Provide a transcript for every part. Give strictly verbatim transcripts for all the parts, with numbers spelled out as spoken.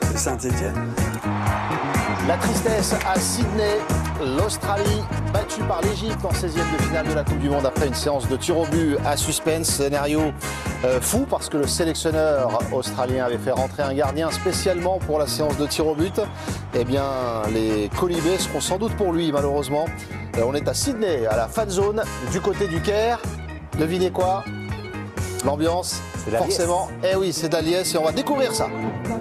Saint-Étienne. La tristesse à Sydney, l'Australie battue par l'Égypte en seizième de finale de la Coupe du Monde après une séance de tir au but à suspense. Scénario euh, fou parce que le sélectionneur australien avait fait rentrer un gardien spécialement pour la séance de tir au but. Eh bien, les colibés seront sans doute pour lui malheureusement. Euh, on est à Sydney, à la fan zone, du côté du Caire. Devinez quoi ? L'ambiance, forcément. Eh oui, c'est d'Aliès et on va découvrir ça.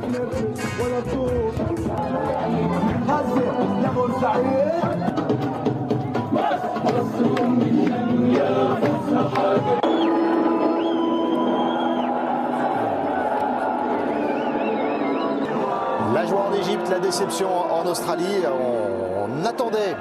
La joie en Égypte, la déception en Australie. On, on attendait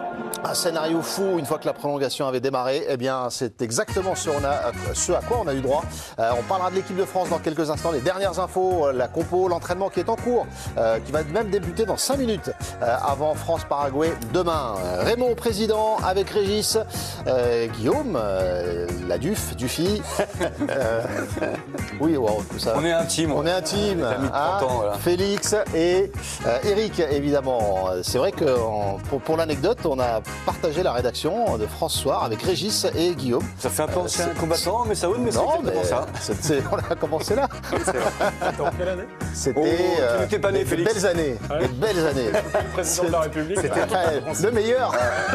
un scénario fou une fois que la prolongation avait démarré. Eh bien, c'est exactement ce, on a, ce à quoi on a eu droit. Euh, on parlera de l'équipe de France dans quelques instants. Les dernières infos, la compo, l'entraînement qui est en cours, euh, qui va même débuter dans cinq minutes euh, avant France-Paraguay demain. Raymond, président, avec Régis, euh, Guillaume, euh, la Duf, Dufy. Euh, oui, wow, tout ça. On est intime. On est intime. Hein, voilà. Félix et euh, Eric, évidemment. C'est vrai que en, pour, pour l'anecdote, on a partagé la rédaction de France Soir avec Régis et Guillaume. Ça fait un peu Euh, ancien c'est- combattant, mais ça oui, mais c'est Non, exactement mais ça. c'est- c'est- on a commencé là. C'était en quelle année? C'était Oh, tu euh, n'étais pas né, des Félix. belles années. Ah Des ouais. belles années. Président de la République. C'était ouais, le meilleur.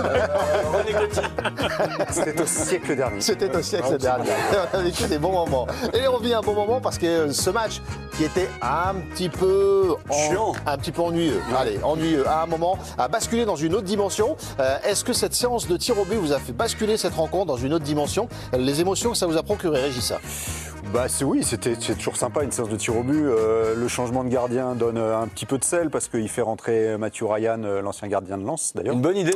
René Gauthier. C'était au siècle dernier. C'était au siècle dernier. On a vécu des bons moments. Et on vit un bon moment parce que ce match qui était un petit peu en- Chiant. un petit peu ennuyeux. Allez, ennuyeux à un moment, a basculé dans une autre dimension. Euh, Est-ce que cette séance de tir au but vous a fait basculer cette rencontre dans une autre dimension? Les émotions que ça vous a procuré, Régis? Bah c'est oui, c'était c'est toujours sympa une séance de tir au but. Euh, le changement de gardien donne euh, un petit peu de sel parce qu'il fait rentrer Mathieu Ryan, euh, l'ancien gardien de Lens d'ailleurs. Une bonne idée.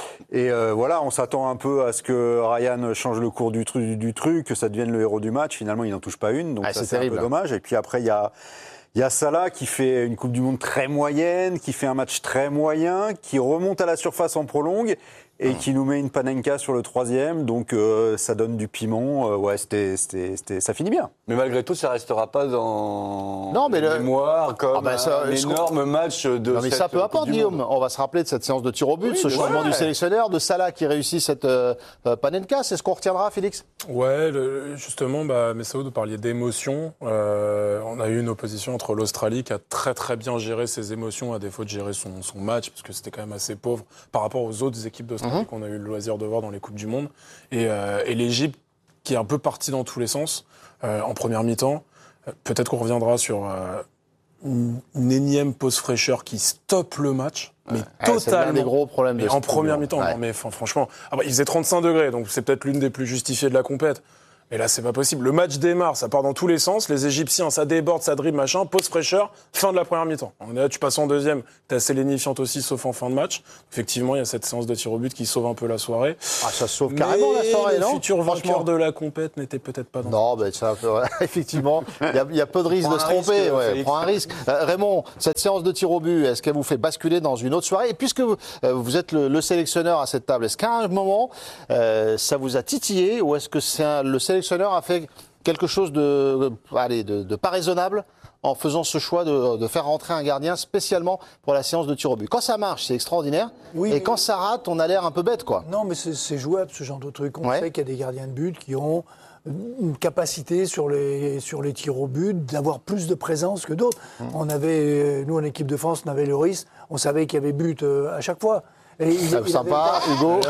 Et euh, voilà, on s'attend un peu à ce que Ryan change le cours du, tru- du truc, que ça devienne le héros du match. Finalement, il n'en touche pas une, donc Ah, ça c'est c'est un terrible. peu dommage. Et puis après, il y a il y a Salah qui fait une Coupe du Monde très moyenne, qui fait un match très moyen, qui remonte à la surface en prolongue et qui nous met une panenka sur le troisième. Donc euh, ça donne du piment. Euh, ouais, c'était, c'était, c'était, ça finit bien. Mais malgré tout, ça restera pas dans Non, mais les le- mémoires comme Ah ben ça, un je énorme match de Non mais cette ça peu Coupe importe, du Guillaume. Monde. On va se rappeler de cette séance de tir au but, Oui, ce bien changement sûr. du sélectionneur, de Salah qui réussit cette euh, euh, panenka. C'est ce qu'on retiendra, Félix? Ouais, le- justement, bah, Messaoud, vous parliez d'émotions. Euh, on a eu une opposition entre l'Australie qui a très très bien géré ses émotions à défaut de gérer son, son match, parce que c'était quand même assez pauvre par rapport aux autres équipes d'Australie Mhm. qu'on a eu le loisir de voir dans les Coupes du Monde. Et, euh, et l'Égypte qui est un peu partie dans tous les sens euh, en première mi-temps. Euh, Peut-être qu'on reviendra sur euh, une, une énième pause fraîcheur qui stoppe le match. Mais Ah, c'est l'un totalement. des gros problèmes de Mais ce en Coupe du première Monde. mi-temps, Ouais. non, mais enfin, franchement, ah bah, il faisait trente-cinq degrés, donc c'est peut-être l'une des plus justifiées de la compète. Mais là, c'est pas possible. Le match démarre, ça part dans tous les sens. Les Égyptiens, ça déborde, ça dribble, machin, pause fraîcheur, fin de la première mi-temps. On est là, tu passes en deuxième, t'es assez lénifiante aussi, sauf en fin de match. Effectivement, il y a cette séance de tir au but qui sauve un peu la soirée. Ah, ça sauve carrément la Mais soirée, le non? futur vainqueur Franchement. de la compète n'était peut-être pas dans. Non, mais ça, ouais, effectivement, il y, a- il y a peu de risque Prends de se un tromper. risque, Ouais, Félix. prends un risque. Euh, Raymond, cette séance de tir au but, est-ce qu'elle vous fait basculer dans une autre soirée? Et puisque vous, euh, vous êtes le, le sélectionneur à cette table, est-ce qu'à un moment, euh, ça vous a titillé ou est-ce que c'est un- le sélectionneur a fait quelque chose de, allez, de, de pas raisonnable en faisant ce choix de, de faire rentrer un gardien spécialement pour la séance de tir au but? Quand ça marche, c'est extraordinaire. Oui, et mais- quand ça rate, on a l'air un peu bête, quoi. Non, mais c'est c'est jouable, ce genre de truc. On Ouais. sait qu'il y a des gardiens de but qui ont une capacité sur les, sur les tirs au but d'avoir plus de présence que d'autres. On avait, nous, en équipe de France, on avait Lloris, on savait qu'il y avait but euh, à chaque fois. Et il, Ah, il sympa, avait- Hugo.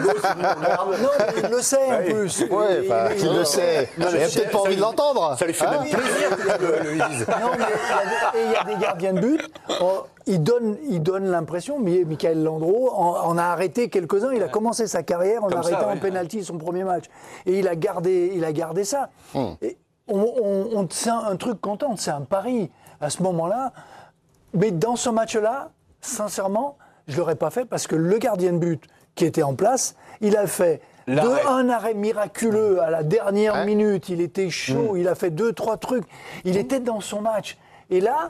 Non, mais il le sait en plus. Ouais, enfin, Il- il il- le sait. Non, J'ai mais peut-être pas envie de l'entendre. Ça lui fait Hein? même plaisir que le, le dise. Non, mais il y a des- et il y a des gardiens de but. oh, il donne, il donne l'impression, Mi- Michael Landreau en, en a arrêté quelques-uns. Il a commencé sa carrière en Comme arrêtant ça, en ouais. pénalty son premier match. Et il a gardé, il a gardé ça. Et on, on, on- c'est un, un truc content, c'est un pari à ce moment-là. Mais dans ce match-là, sincèrement, je ne l'aurais pas fait parce que le gardien de but qui était en place, il a fait de, L'arrêt. un arrêt miraculeux à la dernière Ouais. minute. Il était chaud, il a fait deux, trois trucs. Il était dans son match. Et là,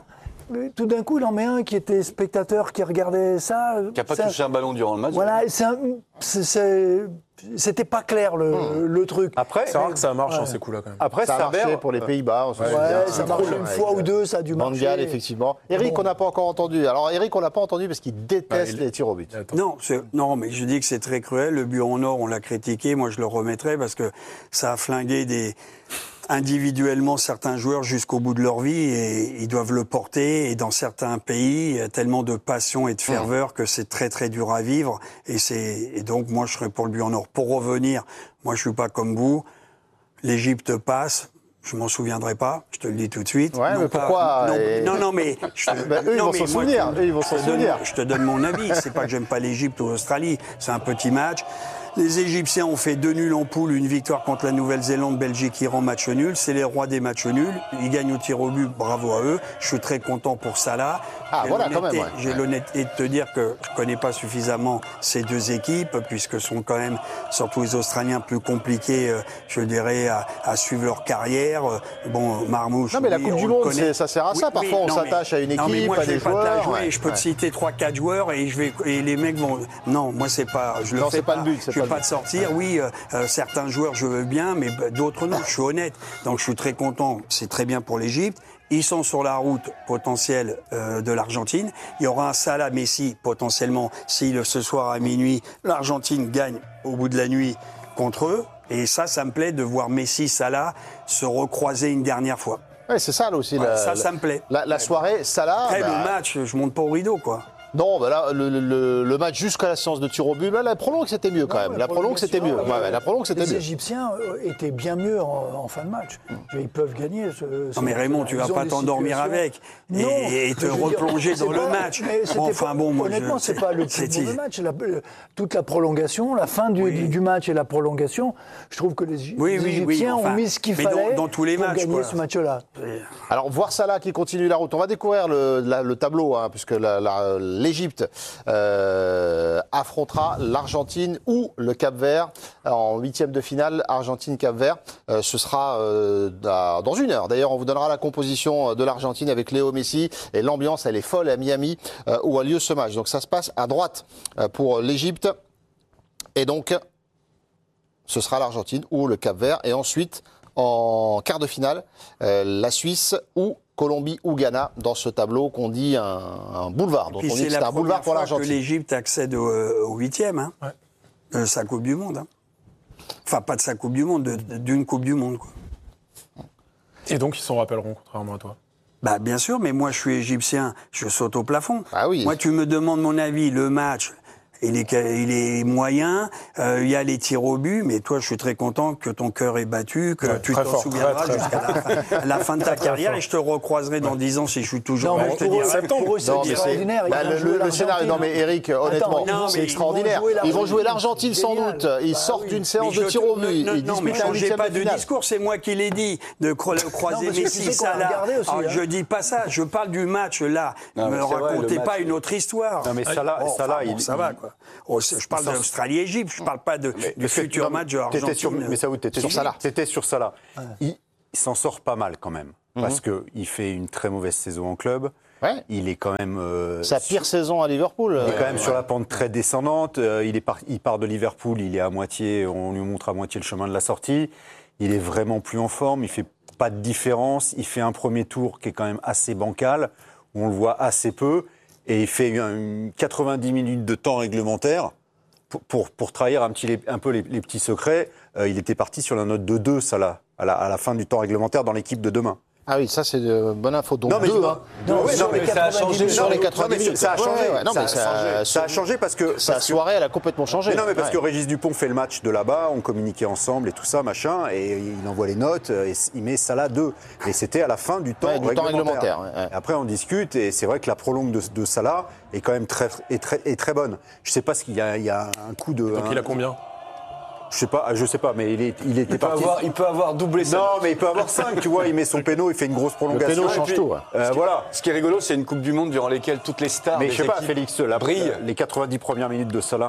mais tout d'un coup, il en met un qui était spectateur, qui regardait ça. Qui n'a pas Ça- touché un ballon durant le match. Voilà, c'est un- c'est- c'est- c'était pas clair le, Hmm. le truc. Après, C'est rare que ça marche, Ouais. hein, ces coups-là, quand même. après Ça a marché Saber, pour les Pays-Bas. on se Ouais, souvient. ça Un marche problème une avec, fois euh, ou deux, ça a dû Van marcher. Gaal, effectivement. Eric, Bon. on n'a pas encore entendu. Alors, Eric, on l'a pas entendu parce qu'il déteste Ah, il- les tirs au but. Attends. Non, c'est- non, mais je dis que c'est très cruel. Le but en or, on l'a critiqué. Moi, je le remettrai parce que ça a flingué des, individuellement certains joueurs jusqu'au bout de leur vie et ils doivent le porter. Et dans certains pays, il y a tellement de passion et de ferveur que c'est très très dur à vivre. Et, c'est, et donc, moi, je serais pour le but en or. Pour revenir, moi, je suis pas comme vous. L'Égypte passe. Je m'en souviendrai pas, je te le dis tout de suite. Ouais, Non mais pas- pourquoi, non, et- non, non, mais... Je, Ben, eux, ils non, vont mais s'en moi, souvenir, je- eux, ils vont s'en je te donne- souvenir. Je te donne mon avis, c'est pas que j'aime pas l'Égypte ou l'Australie, c'est un petit match. Les Égyptiens ont fait deux nuls en poule, une victoire contre la Nouvelle-Zélande, Belgique, Iran, match nul. C'est les rois des matchs nuls. Ils gagnent au tir au but, bravo à eux. Je suis très content pour Salah. Ah, J'ai voilà, quand l'honnêteté- même, ouais. J'ai l'honnêteté de te dire que je connais pas suffisamment ces deux équipes, puisque sont quand même, surtout les Australiens, plus compliqués, euh, je dirais, à, à suivre leur carrière. Euh, Bon, Marmouche. Non, mais la oui, Coupe on du le Monde, connaît. c'est- ça sert à ça. Parfois, on non, s'attache mais- à une non, mais équipe, moi, à je vais des pas te la joueurs, jouer, ouais, je peux ouais. te citer trois quatre joueurs et je vais et les mecs vont. Non, moi c'est pas. Je le Non, fais c'est pas le but, c'est Je pas vais le pas but. te sortir. Oui, euh, euh, certains joueurs je veux bien, mais bah, d'autres non. Je suis honnête. Donc je suis très content. C'est très bien pour l'Égypte. Ils sont sur la route potentielle euh, de l'Argentine. Il y aura un Salah Messi potentiellement si le, ce soir à minuit l'Argentine gagne au bout de la nuit contre eux. Et ça, ça me plaît de voir Messi, Salah se recroiser une dernière fois. Ouais, c'est ça, là aussi. Ouais, la, ça, ça me plaît. La, la soirée, Salah. Après, bah, le match, je monte pas au rideau, quoi. Non, bah là, le, le- le match jusqu'à la séance de tir au but, là, la prolongue, c'était mieux quand Non, même. La prolongue, c'était mieux. Ouais, ouais, la prolongue, c'était Les mieux. Égyptiens euh, étaient bien mieux en, en fin de match. Ils peuvent gagner. Ce, ce Non mais Raymond, tu vas ils ont pas des t'endormir situations- avec et, Non, et te mais je veux dire, replonger c'est dans le pas- match. mais c'était Enfin pas- bon, moi, honnêtement, je- c'est pas le plus c'est- mauvais match. La- le- toute la prolongation, la fin du, du- du match et la prolongation, je trouve que les, Oui, les oui, oui, Égyptiens enfin, ont mis ce qu'il mais dans- fallait dans tous les pour matchs, gagner quoi. ce match-là. Alors, voir Salah qui continue la route. On va découvrir le, la- le tableau, hein, puisque la- la- l'Égypte euh, affrontera l'Argentine ou le Cap-Vert en huitième de finale. Argentine-Cap-Vert, euh, ce sera euh, dans dans une heure. D'ailleurs, on vous donnera la composition de l'Argentine avec Léo Messi. Et l'ambiance, elle est folle à Miami, euh, où a lieu ce match. Donc, ça se passe à droite euh, pour l'Égypte. Et donc, ce sera l'Argentine ou le Cap-Vert. Et ensuite, en quart de finale, euh, la Suisse ou Colombie ou Ghana dans ce tableau qu'on dit un, un boulevard. Donc Puis on dit c'est que c'est la un boulevard première pour fois que l'Argentine. l'Égypte accède au, au huitième hein, de sa Coupe du Monde. hein. Enfin, pas de sa Coupe du Monde, de- de- d'une Coupe du Monde. Quoi. Et donc, ils s'en rappelleront, contrairement à toi. Bah bien sûr, mais moi je suis égyptien, je saute au plafond. Ah oui. Moi tu me demandes mon avis, le match, il est, il est moyen, euh, il y a les tirs au but, mais toi je suis très content que ton cœur est battu, que Ouais, tu très t'en fort, souviendras très, très jusqu'à la fin, à la fin de ta carrière et je te recroiserai dans dix ans si je suis toujours Non, là. mais je te pour eux, dirai- pour eux, c'est Non, mais c'est- extraordinaire. Ils bah, vont le, jouer le- le l'Argentine. scénario. Non, mais Eric, honnêtement, non, mais c'est ils extraordinaire. vont jouer Ils vont jouer l'Argentine, l'Argentine sans génial. doute. Ils Bah sortent oui. d'une séance Mais je de tir te- au but. ne- Ils ne- Non, mais disputent un changez huitième pas de de finale. discours, c'est moi qui l'ai dit, de cro- croiser parce que tu Messi, sais qu'on l'a Salah. regardé aussi, Alors, hein. je dis pas ça, je parle du match là. Non, Ne mais me c'est vrai, racontez le pas match, une autre histoire. Non, mais Salah- Oh, Salah, enfin, bon, il- ça va il- quoi. Oh, c'est- je parle Ça- d'Australie-Égypte, je parle pas de, du Parce que- futur non, mais match de t'étais l'Argentine. sur- Mais ça, t'étais Sur Salah. T'étais sur Salah. Il, il s'en sort pas mal quand même. Mhm. Parce qu'il fait une très mauvaise saison en club. Ouais. Il est quand même. euh, Sa pire saison à Liverpool. Il est quand euh, même sur la pente très descendante. Euh, il, est par- il part de Liverpool, il est à moitié, on lui montre à moitié le chemin de la sortie. Il est vraiment plus en forme, il fait pas de différence. Il fait un premier tour qui est quand même assez bancal, où on le voit assez peu, et il fait une quatre-vingt-dix minutes de temps réglementaire pour, pour, pour trahir un, petit, un peu les, les petits secrets. Euh, il était parti sur la note de deux, ça là, à la, à la fin du temps réglementaire dans l'équipe de demain. Ah oui, ça c'est de bonne info. Donc Non, mais deux, je- hein. Non, Ouais, sur non, les mais ça a quatre-vingt-dix changé. minutes. Sur les Non, quatre-vingt-dix mais minutes. ça a changé. Ouais, ouais, non, ça, mais a ça- changé. ça- Ça a changé parce que. Sa parce que- soirée, elle a complètement changé. Mais non, mais parce Ouais. que Régis Dupont fait le match de là-bas, on communiquait ensemble et tout ça, machin, et il envoie les notes, et il met Salah deux. Et c'était à la fin du temps Ouais, du temps réglementaire. réglementaire, ouais, ouais. Et après, on discute, et c'est vrai que la prolongue de, de Salah est quand même très, est très, est très bonne. Je sais pas s'il y a, il y a un coup de. Donc, un- il a combien Je sais pas, je sais pas, mais il, est, il était Il peut, parti. avoir, il peut avoir doublé ça. Non, mais il peut avoir cinq, tu vois, il met son péno, il fait une grosse Le prolongation. péno et change puis, tout. ouais. euh, voilà. Ce qui est rigolo, c'est une Coupe du Monde durant laquelle toutes les stars. Mais des je sais pas, équipes Félix, la, brillent. les quatre-vingt-dix premières minutes de Salah.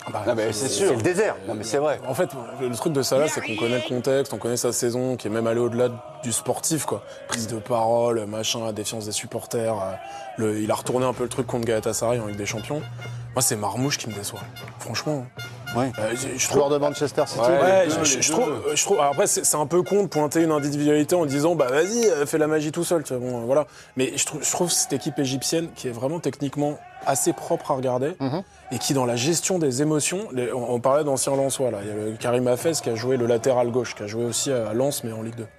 Non, mais c'est sûr. C'est le désert. Non, mais c'est vrai. En fait, le truc de Salah, c'est qu'on connaît le contexte, on connaît sa saison, qui est même allé au-delà du sportif, quoi. Prise de parole, machin, défiance des supporters. euh, Le, il a retourné un peu le truc contre Galatasaray en Ligue des Champions. Moi, c'est Marmouche qui me déçoit. Franchement. Ouais. Euh, je, je Joueur trouve. de Manchester City. Ouais. Ouais, les je, deux, je- les je deux. trouve, je trouve. alors après, c'est c'est un peu con de pointer une individualité en disant, bah vas-y, euh, fais la magie tout seul. Tu vois, bon, euh, voilà. Mais je trouve, je trouve cette équipe égyptienne qui est vraiment techniquement assez propre à regarder et qui, dans la gestion des émotions, les- on, on parlait d'anciens Lensois là. Il y a le Karim Hafez qui a joué le latéral gauche, qui a joué aussi à Lens mais en Ligue deux.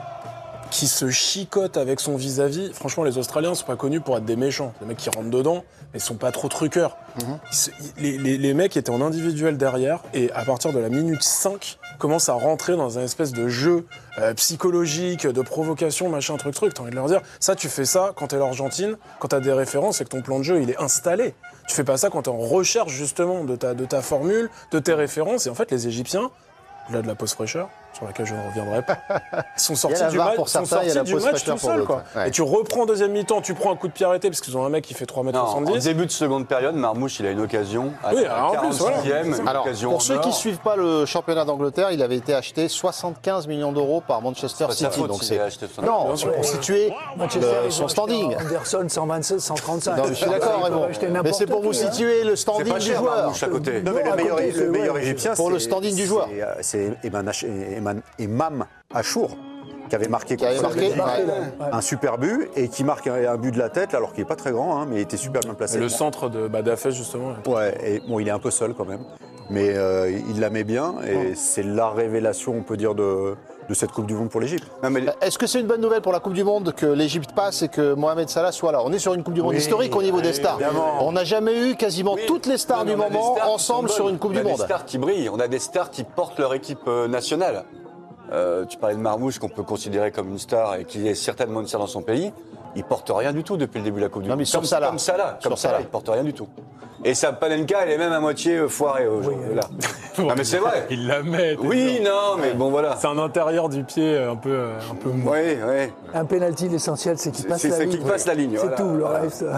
Qui se chicote avec son vis-à-vis. Franchement, les Australiens sont pas connus pour être des méchants. Les mecs qui rentrent dedans, mais ils sont pas trop truqueurs. Ils se- les, les- les mecs étaient en individuel derrière, et à partir de la minute cinq, commencent à rentrer dans un espèce de jeu euh, psychologique, de provocation, machin, truc, truc. T'as envie de leur dire, ça, tu fais ça quand t'es l'Argentine, quand t'as des références et que ton plan de jeu, il est installé. Tu fais pas ça quand t'es en recherche, justement, de ta, de ta formule, de tes références. Et en fait, les Égyptiens, là de la pause fraîcheur, sur laquelle je ne reviendrai pas, sont sortis la du, V A R match, pour sont certains, il y a sortis la du pause match fraîcheur tout pour seul, d'autres. quoi. Ouais. Et tu reprends en deuxième mi-temps, tu prends un coup de pied arrêté parce qu'ils ont un mec qui fait trois mètres Non, en soixante-dix. début de seconde période, Marmouche, il a une occasion. À Oui, la alors en plus, voilà. quarante-sixième, une Alors, occasion pour en ceux qui or. ne suivent pas le championnat d'Angleterre, il avait été acheté soixante-quinze millions d'euros par Manchester pas de sa City. faute Donc s'il c'est a acheté ça. non, Bien sûr. pour situer Manchester, le- ils son ont standing. acheté Anderson cent vingt-sept, cent trente-cinq. Non, mais je suis d'accord, Ils peuvent Raymond. acheter Mais n'importe c'est pour vous qui, hein. situer le C'est standing pas du cher, joueur. Marmouche, à côté. Non, mais Non, le à meilleur, côté, le c'est- meilleur ouais, égyptien, pour le c'est- standing du c'est- joueur. euh, C'est Eman Ach- Eman- Emam Achour, qui avait marqué, Qui avait contre marqué, Belgique, ouais. un super but et qui marque un, un but de la tête, alors qu'il n'est pas très grand, hein, mais il était super bien placé. Le centre de bah, d'Hafez, justement. Ouais, et bon, il est un peu seul quand même, mais euh, il la met bien et c'est la révélation, on peut dire, de, de cette Coupe du Monde pour l'Égypte. Non, mais Est-ce que c'est une bonne nouvelle pour la Coupe du Monde que l'Égypte passe et que Mohamed Salah soit là? On est sur une Coupe du Monde Oui, historique au niveau des stars. évidemment. On n'a jamais eu quasiment Oui. toutes les stars Non, mais du on a des moment stars qui ensemble sont sur bonnes. une Coupe on du a des Monde. stars qui brillent, on a des stars qui portent leur équipe euh, nationale. Euh, tu parlais de Marmouche, qu'on peut considérer comme une star et qui est certainement une star dans son pays. Il porte rien du tout depuis le début de la Coupe du Non, Monde. mais sur comme Salah. Comme Salah, Sur comme Salah, Salah. il porte rien du tout. Et sa Panenka, elle est même à moitié euh, foirée aujourd'hui. là. Non, mais c'est vrai. Il la met. t'es Oui, sûr. non, mais bon, voilà. C'est un intérieur du pied euh, un peu, euh, un peu mou. Oui, oui. Un penalty, l'essentiel, c'est qu'il C'est- passe c'est- la c'est ligne. qu'il passe la ligne, C'est voilà. tout, le Voilà. reste.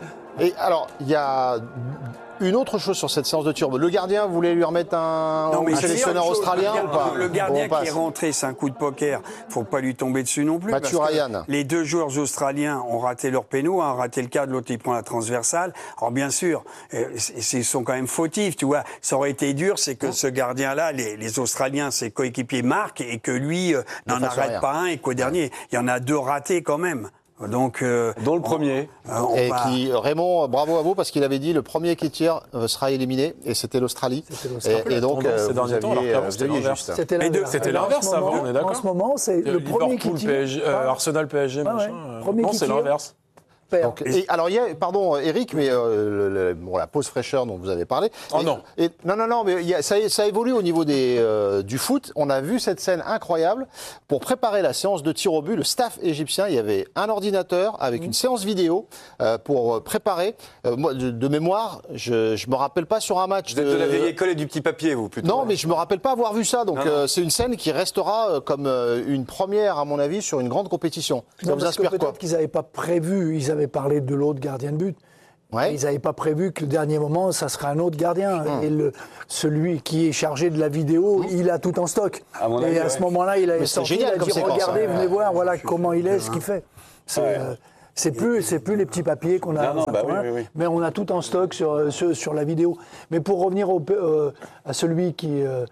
Et alors, il y a une autre chose sur cette séance de tir. Le gardien voulait lui remettre un, Non, mais un c'est sélectionneur autre chose. australien Le ou pas Le gardien On passe. qui est rentré, c'est un coup de poker. Faut pas lui tomber dessus non plus. Matthew parce que Ryan. Les deux joueurs australiens ont raté leur péno, un raté le cadre, l'autre il prend la transversale. Alors bien sûr, euh, c'est- ils sont quand même fautifs, tu vois. Ça aurait été dur, c'est que ce gardien-là, les, les Australiens, ses coéquipiers marquent et que lui euh, Ne n'en fasse arrête rien. pas un et qu'au dernier, il y en a deux ratés quand même. Donc, euh, Dont le premier. euh, on Et va- qui, Raymond, bravo à vous parce qu'il avait dit le premier qui tire euh, sera éliminé et c'était l'Australie. l'Australie. Et, et donc, Tendance euh, ces vous derniers temps, alors aviez, qu'avant, euh, c'était vous aviez l'inverse. juste. C'était Les deux, l'inverse. c'était Alors, en l'inverse ce avant, moment- on est d'accord. En ce moment, c'est le Liverpool, premier qui tire. P S G, euh, Arsenal, P S G, Ah ouais. machin. euh, Premier non, qui c'est tire. l'inverse. perd. Donc, et, alors, il y a, pardon, Eric, mais euh, le- le- bon, la pause fraîcheur dont vous avez parlé. Oh Et- non. et- non, non, non, mais il y a- ça, ça évolue au niveau des, euh, du foot. On a vu cette scène incroyable. Pour préparer la séance de tir au but, le staff égyptien, il y avait un ordinateur avec une séance vidéo euh, pour euh, préparer. Euh, moi, de, de mémoire, je ne me rappelle pas sur un match. Vous êtes de la vieille école et du petit papier, vous, plutôt. Non, mais je me rappelle pas avoir vu ça. Donc Non, non. euh, c'est une scène qui restera euh, comme euh, une première, à mon avis, sur une grande compétition. Ça Non, vous parce que inspire quoi peut-être qu'ils n'avaient pas prévu, ils avaient parlé de l'autre gardien de but. Ouais. Ils n'avaient pas prévu que le dernier moment, ça serait un autre gardien. Hum. Et le, celui qui est chargé de la vidéo, il a tout en stock. À mon et avis, à ouais. ce moment-là, il a Mais c'est sorti, génial il a comme dit séquence, regardez, hein. venez voir, voilà comment il est, ce qu'il fait. C'est euh, c'est plus, c'est plus les petits papiers qu'on a. Non, non, dans un bah coin, oui, oui, oui. Mais on a tout en stock sur, sur, sur la vidéo. Mais pour revenir au, euh, à celui qui. euh,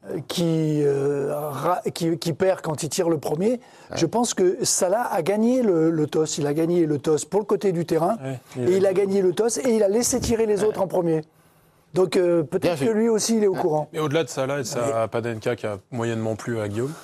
Qui, euh, ra- qui, qui perd quand il tire le premier, je pense que Salah a gagné le, le toss. Il a gagné le toss pour le côté du terrain, Ouais, et il a gagné le toss, et il a laissé tirer les autres en premier. Donc euh, peut-être Bien que vu. lui aussi, il est au courant. Et au-delà de ça, là, et ça, Panenka qui a moyennement plu à Guillaume,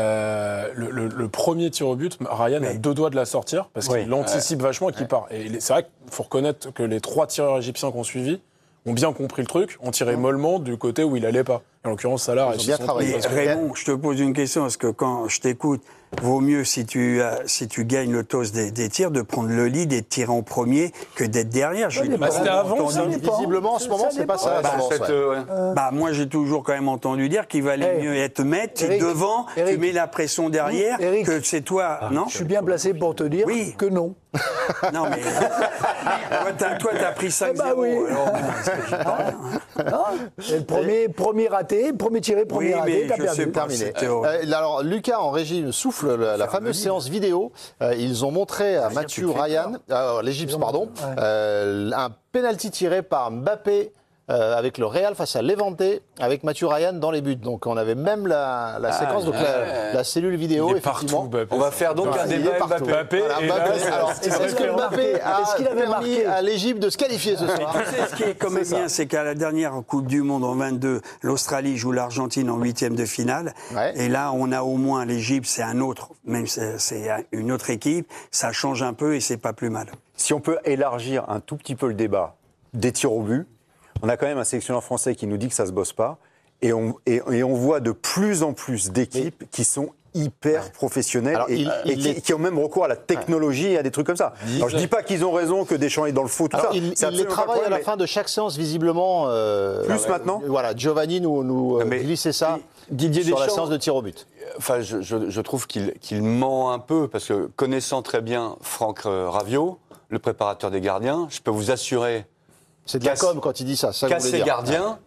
euh, le, le- le premier tir au but, Ryan a deux doigts de la sortir parce Oui. qu'il anticipe vachement et qu'il part. Et il est- c'est vrai qu'il faut reconnaître que les trois tireurs égyptiens qu'on suivi ont bien compris le truc, ont tiré mollement du côté où il allait pas. Et En l'occurrence, Salah, Ils ont bien travaillé. Mais Raymond, je te pose une question, parce que quand je t'écoute, vaut mieux, si tu, as, si tu gagnes le toss des, des tirs, de prendre le lead et de tirer en premier que d'être derrière. Je bah, c'était avant, ça entendu, visiblement, en ce moment, c'est pas ça. la Bah, tendance, cette, ouais. euh, ouais. Bah, moi, j'ai toujours quand même entendu dire qu'il valait Hey, mieux être maître Eric, devant, Eric. tu mets la pression derrière, Eric. que c'est toi, non? Je suis bien placé pour te dire Oui. que non. Non, mais toi, t'as, toi, t'as pris cinq zéro. Bah oui. alors, c'est pas- Non, et le premier, premier raté, premier tiré, premier Oui, raté, mais t'as je perdu. sais pas. Terminé. C'était horrible. Euh, alors, Lucas en régie souffle la, la fameuse séance vidéo. Euh, ils ont montré à Mathieu Ryan, euh, l'Égypte, pardon, euh, un penalty tiré par Mbappé euh, avec le Real face à Levante, avec Mathieu Ryan dans les buts. Donc, on avait même la, la séquence, donc la, la cellule vidéo, Il est effectivement. partout, Mbappé. On va faire donc Ouais, un il est débat partout. Mbappé. Mbappé, Voilà, et Mbappé. là, Alors, c'est- est-ce que Mbappé a Est-ce qu'il avait permis marqué à l'Égypte de se qualifier ce soir? Tu sais, ce qui est quand même C'est ça. bien, c'est qu'à la dernière Coupe du Monde en vingt-deux, l'Australie joue l'Argentine en huitième de finale. Ouais. Et là, on a au moins l'Égypte, c'est un autre, même si c'est c'est une autre équipe. Ça change un peu et c'est pas plus mal. Si on peut élargir un tout petit peu le débat des tirs au but, on a quand même un sélectionneur français qui nous dit que ça se bosse pas, et on, et, et on voit de plus en plus d'équipes qui sont hyper professionnelles Alors, et, il- et il qui, est- qui ont même recours à la technologie et à des trucs comme ça. Alors je dis pas qu'ils ont raison, que Deschamps est dans le faux, tout Alors, ça. il, C'est il les absolument pas le travaille à problème, la mais- fin de chaque séance, visiblement. euh, Plus euh, maintenant Voilà, Giovanni nous, nous euh, mais glissait ça Didier sur la Deschamps- séance de tir au but. Enfin, je, je- je trouve qu'il qu'il ment un peu, parce que connaissant très bien Franck euh, Raviot, le préparateur des gardiens, je peux vous assurer C'est de la Casse- com quand il dit ça. ça qu'à que vous voulez ses dire. gardiens,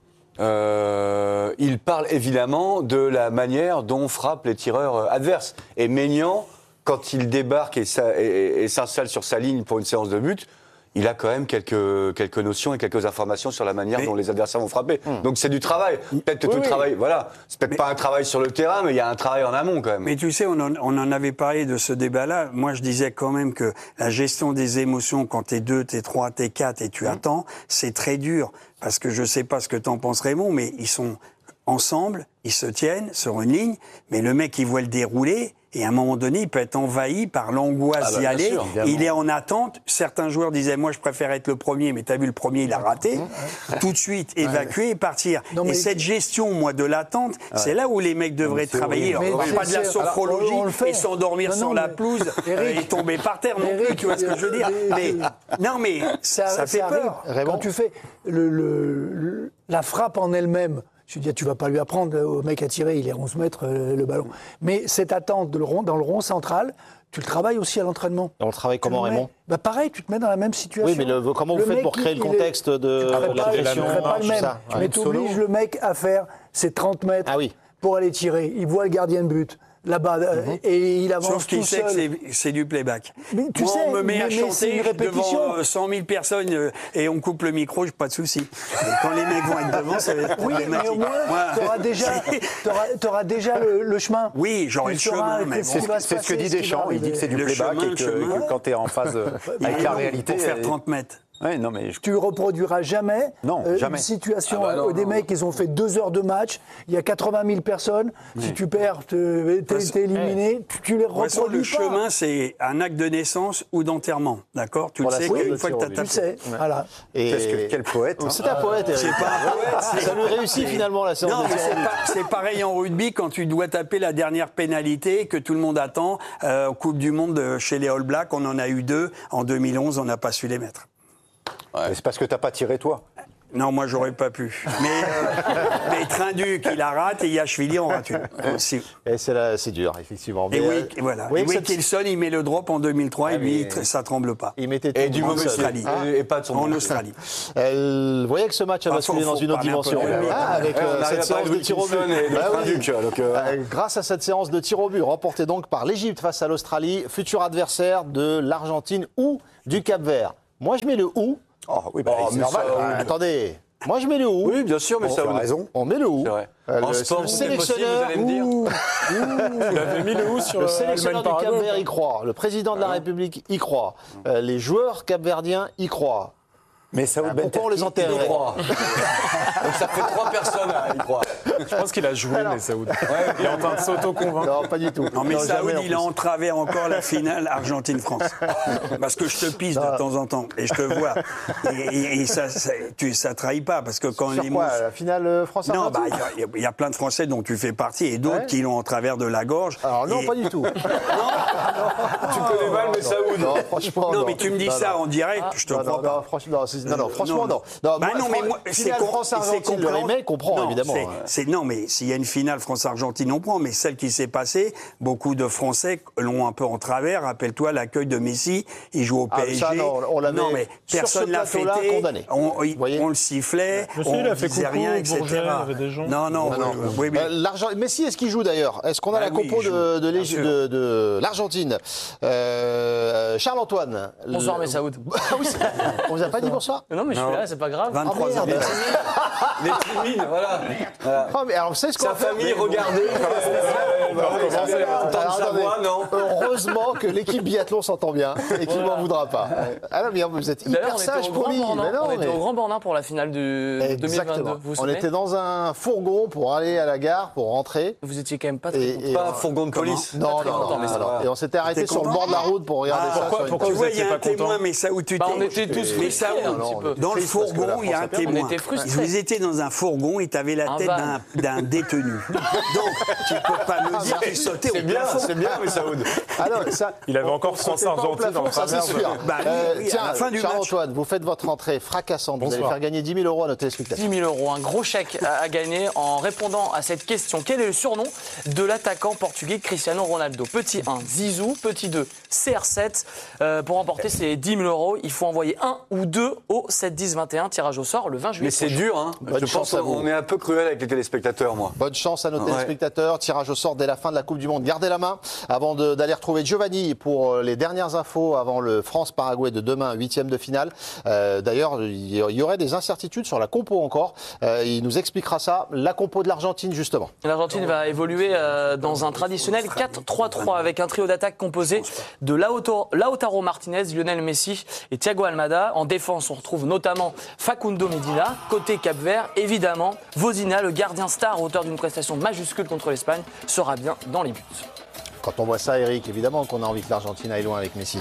euh, il parle évidemment de la manière dont frappent les tireurs euh, adverses. Et Maignan, quand il débarque et, ça- et- et- et s'installe sur sa ligne pour une séance de but, il a quand même quelques, quelques notions et quelques informations sur la manière Mais- dont les adversaires vont frapper. Donc c'est du travail. Peut-être que Oui, tout oui. le travail, voilà, c'est peut-être pas un travail sur le terrain, mais il y a un travail en amont quand même. Mais tu sais, on en, on en avait parlé de ce débat-là. Moi, je disais quand même que la gestion des émotions, quand t'es deux, t'es trois, t'es quatre et tu attends, c'est très dur. Parce que je sais pas ce que t'en penses, Raymond, mais ils sont ensemble, ils se tiennent sur une ligne, mais le mec, il voit le dérouler, et à un moment donné, il peut être envahi par l'angoisse Ah bah, d'y bien aller. sûr, il est en attente. Certains joueurs disaient, moi, je préfère être le premier, mais t'as vu, le premier, il a raté. Tout de suite, évacuer et partir. Non, mais- Et cette gestion, moi, de l'attente, c'est là où les mecs devraient travailler. Mais Alors, c'est- pas de la c'est- sophrologie alors, on le fait. et s'endormir Non, non, sur la mais- pelouse Eric, et tomber par terre non Eric, plus, tu vois ce que je veux dire. Mais, non, mais Ça, ça fait ça arrive. peur. Raymond. Quand tu fais le, le- le- la frappe en elle-même, je veux dire, tu vas pas lui apprendre au mec à tirer, il est onze mètres euh, le ballon. Mais cette attente de le rond, dans le rond central, tu le travailles aussi à l'entraînement. On le travaille comment, Tu le mets- Raymond? Bah pareil, tu te mets dans la même situation. Oui, mais le- comment vous Le faites mec, pour créer il- le il est- contexte de, Tu ferais de la pas, pression, tu ferais pas le même. ça, ouais. Mais tu obliges le mec à faire ses trente mètres Ah oui. pour aller tirer. Il voit le gardien de but là-bas euh, et il avance Sauf qu'il tout sait que seul. c'est- c'est du playback. Mais tu Moi, sais, on me met mais- à mais c'est une chanter répétition. devant euh, cent mille personnes euh, et on coupe le micro, j'ai pas de souci. Et quand les mecs vont être devant, ça va être Oui, mais problématique. au moins, Moi, tu auras déjà, t'auras- t'auras déjà le, le chemin. Oui, j'aurai Tu le sauras chemin, mais ce bon. qui va C'est se c'est ce que passer, dit ce qui va Deschamps, il dit que c'est du Le playback chemin, et le que, chemin. que quand tu es en phase euh, Il avec est la long réalité. Pour faire euh, trente mètres. ouais, non, mais je- Tu reproduiras jamais, Non, euh, jamais. une situation Ah bah non, où des non. mecs, ils ont fait deux heures de match, il y a quatre-vingt mille personnes, si tu perds, te- t'es t'es éliminé, tu, tu les De toute façon, reproduis le pas. chemin, c'est un acte de naissance ou d'enterrement. D'accord? Tu Pour le la sais séance qu'une de fois que tir au t'as but. Tu tapé. le sais, voilà. Et- Qu'est-ce que- quel poète, hein. C'est un poète, Eric. C'est pas un poète, c'est- Ça lui réussit finalement la séance Non, de mais tir au c'est but. pas- c'est pareil en rugby quand tu dois taper la dernière pénalité que tout le monde attend. Euh, Coupe du Monde euh, chez les All Blacks, on en a eu deux. En deux mille onze, on n'a pas su les mettre. Mais c'est parce que t'as pas tiré toi. Non, moi, j'aurais pas pu. Mais, euh, mais Trinduc, il la rate et Yachvili en rate une. Aussi. Et c'est là- c'est dur, effectivement. Et Mais, oui, euh, voilà. vous voyez Et que Wade cette- Kilson, il met le drop en deux mille trois et Ah, lui, mais- il- ça tremble pas. il mettait Et tout du en mauvais Australie. et, et pas de son En bon. Australie. Euh, vous voyez que ce match a Ah, basculé faut- dans faut une autre parler un peu dimension. de rugby. Ah, avec Ouais, euh, on arrive cette à séance parler de de tir au but. Wilkinson et de Bah oui. Trinduc, donc, euh, Euh, grâce à cette séance de tir au but, remportée donc par l'Égypte face à l'Australie, futur adversaire de l'Argentine ou du Cap-Vert. Moi, je mets le ou. Oh, oui, bah, Oh, c'est mais normal. ça, Euh, attendez, moi, je mets le ou. Oui, bien sûr, mais Bon, ça tu as vous raison. On met le ou. C'est vrai. Euh, En le, sport, le tout est possible, sélectionneur, vous allez me dire. ouh, Il avait mis le ou sur le euh, sélectionneur du Allemagne-Paraguay. Cap-Vert y croit, le président de la République y croit, euh, les joueurs capverdiens y croient. Mais Saoud Ben Pourquoi on les Il y enterrait croit. Donc ça fait trois personnes à y croire. Je pense qu'il a joué, mais Saoud. Il est en train de s'auto-convaincre. Non, pas du tout. Non, mais Non, Saoud, jamais, en il a plus. entravé encore la finale Argentine-France. Parce que je te pisse de temps en temps, et je te vois. Et, et- et ça, ça, tu, ça trahit pas, parce que quand Sur les quoi, mots- la finale euh, Non, France-Argentine bah, il y a- il y, a plein de Français dont tu fais partie, et d'autres Ouais. qui l'ont en travers de la gorge. Alors non, Et- pas du tout. Tu connais mal, mais Saoud. Non, franchement, Non, mais tu me dis Non, ça non. en direct, je te Non, crois non, pas. non, franchement, non, c'est- non, non, franchement, non, non. Non, Bah moi, non, mais Fran- moi, c'est finale con- France-Argentine, c'est le compréhen- remake, on prend, Non, évidemment. c'est- c'est- non, mais s'il y a une finale France-Argentine, on prend. Mais celle qui s'est passée, beaucoup de Français l'ont un peu en travers. Rappelle-toi l'accueil de Messi, il joue au Ah, P S G. ça, non, on l'avait, Non, mais sur personne ce l'a plateau-là, fêté. condamné. On, il- voyez on le sifflait, Je sais, on il a fait disait coucou, rien, et cetera. Bourget, il y avait des gens. Non, non, Non, non. oui, oui, oui. Euh, l'Argent- Messi, est-ce qu'il joue d'ailleurs? Est-ce qu'on a Bah la oui, compo il de, joue, de, bien l'Égy- sûr. de- de l'Argentine? Euh, Charles-Antoine. Bonsoir, le- Messaoud. Ah oui, c'est- on vous a pas dit bonsoir? Non, mais je suis là, c'est pas grave. vingt-trois Ah, ans. merde. Les timides, voilà. Voilà. Ah, mais alors, vous savez ce qu'on Sa va faire? famille, regardez. Entendre Alors, sa attendez. voix, non. Heureusement que l'équipe biathlon s'entend bien et qu'il ne m'en voudra pas. Ah non, mais vous êtes D'ailleurs, hyper on était sage, au Grand promis. Bornand. Mais non, On était mais- au Grand Bornand pour la finale du deux mille vingt-deux. Exactement. Vous vous On souvenez était dans un fourgon pour aller à la gare, pour rentrer. Vous étiez quand même pas très Et, content. et- Pas un fourgon de police. non, très non, longtemps, non, mais non, ça non. va. Et on s'était arrêté T'es sur le content bord de la route pour regarder Ah, ça. pourquoi- sur une- pourquoi Tu vous vois, il y étiez a un pas content témoin, mais ça où tu Bah, t'es. on était tous Mais frustrés ça, un non, petit on peu. était Dans le triste parce que la fourgon, il y a un France a perdu. témoin. On était frustrés. Vous étiez dans un fourgon et tu avais la Un tête van. d'un- d'un détenu. Donc, tu peux pas me dire qu'il sautait au C'est bien, plafond. c'est bien, mais Saoud. Ah non, ça, Il avait on- encore on sautait pas au France-Argentine plafond, en ça c'est travers. sûr. Bah oui, Euh, oui, à tiens, la fin du match. Charles-Antoine, vous faites votre rentrée fracassante. Vous allez Bonsoir. faire gagner dix mille euros à nos téléspectateurs. dix mille euros, un gros chèque à à gagner en répondant à cette question. Quel est le surnom de l'attaquant portugais Cristiano Ronaldo? Petit un, Zizou. Petit deux, C R sept. Euh, pour remporter ces dix mille euros, il faut envoyer un ou deux au sept dix vingt et un. Tirage au sort le vingt juillet Mais c'est prochain. dur, hein. Bonne Je chance pense à vous. qu'on est un peu cruel avec les téléspectateurs, moi. Bonne chance à nos Ouais. téléspectateurs. Tirage au sort dès la fin de la Coupe du Monde. Gardez la main avant de- d'aller retrouver Giovanni pour euh, les dernières infos avant le France-Paraguay de demain, huitième de finale. Euh, D'ailleurs, il y y aurait des incertitudes sur la compo encore. Euh, il nous expliquera ça. La compo de l'Argentine, justement. L'Argentine va évoluer euh, dans un traditionnel quatre trois trois avec un trio d'attaque composé de Lautaro, Lautaro Martinez, Lionel Messi et Thiago Almada. En défense, on retrouve notamment Facundo Medina. Côté Cap-Vert, évidemment, Vozina, le gardien star, auteur d'une prestation majuscule contre l'Espagne, sera bien dans les buts. Quand on voit ça, Eric, évidemment qu'on a envie que l'Argentine aille loin avec Messi.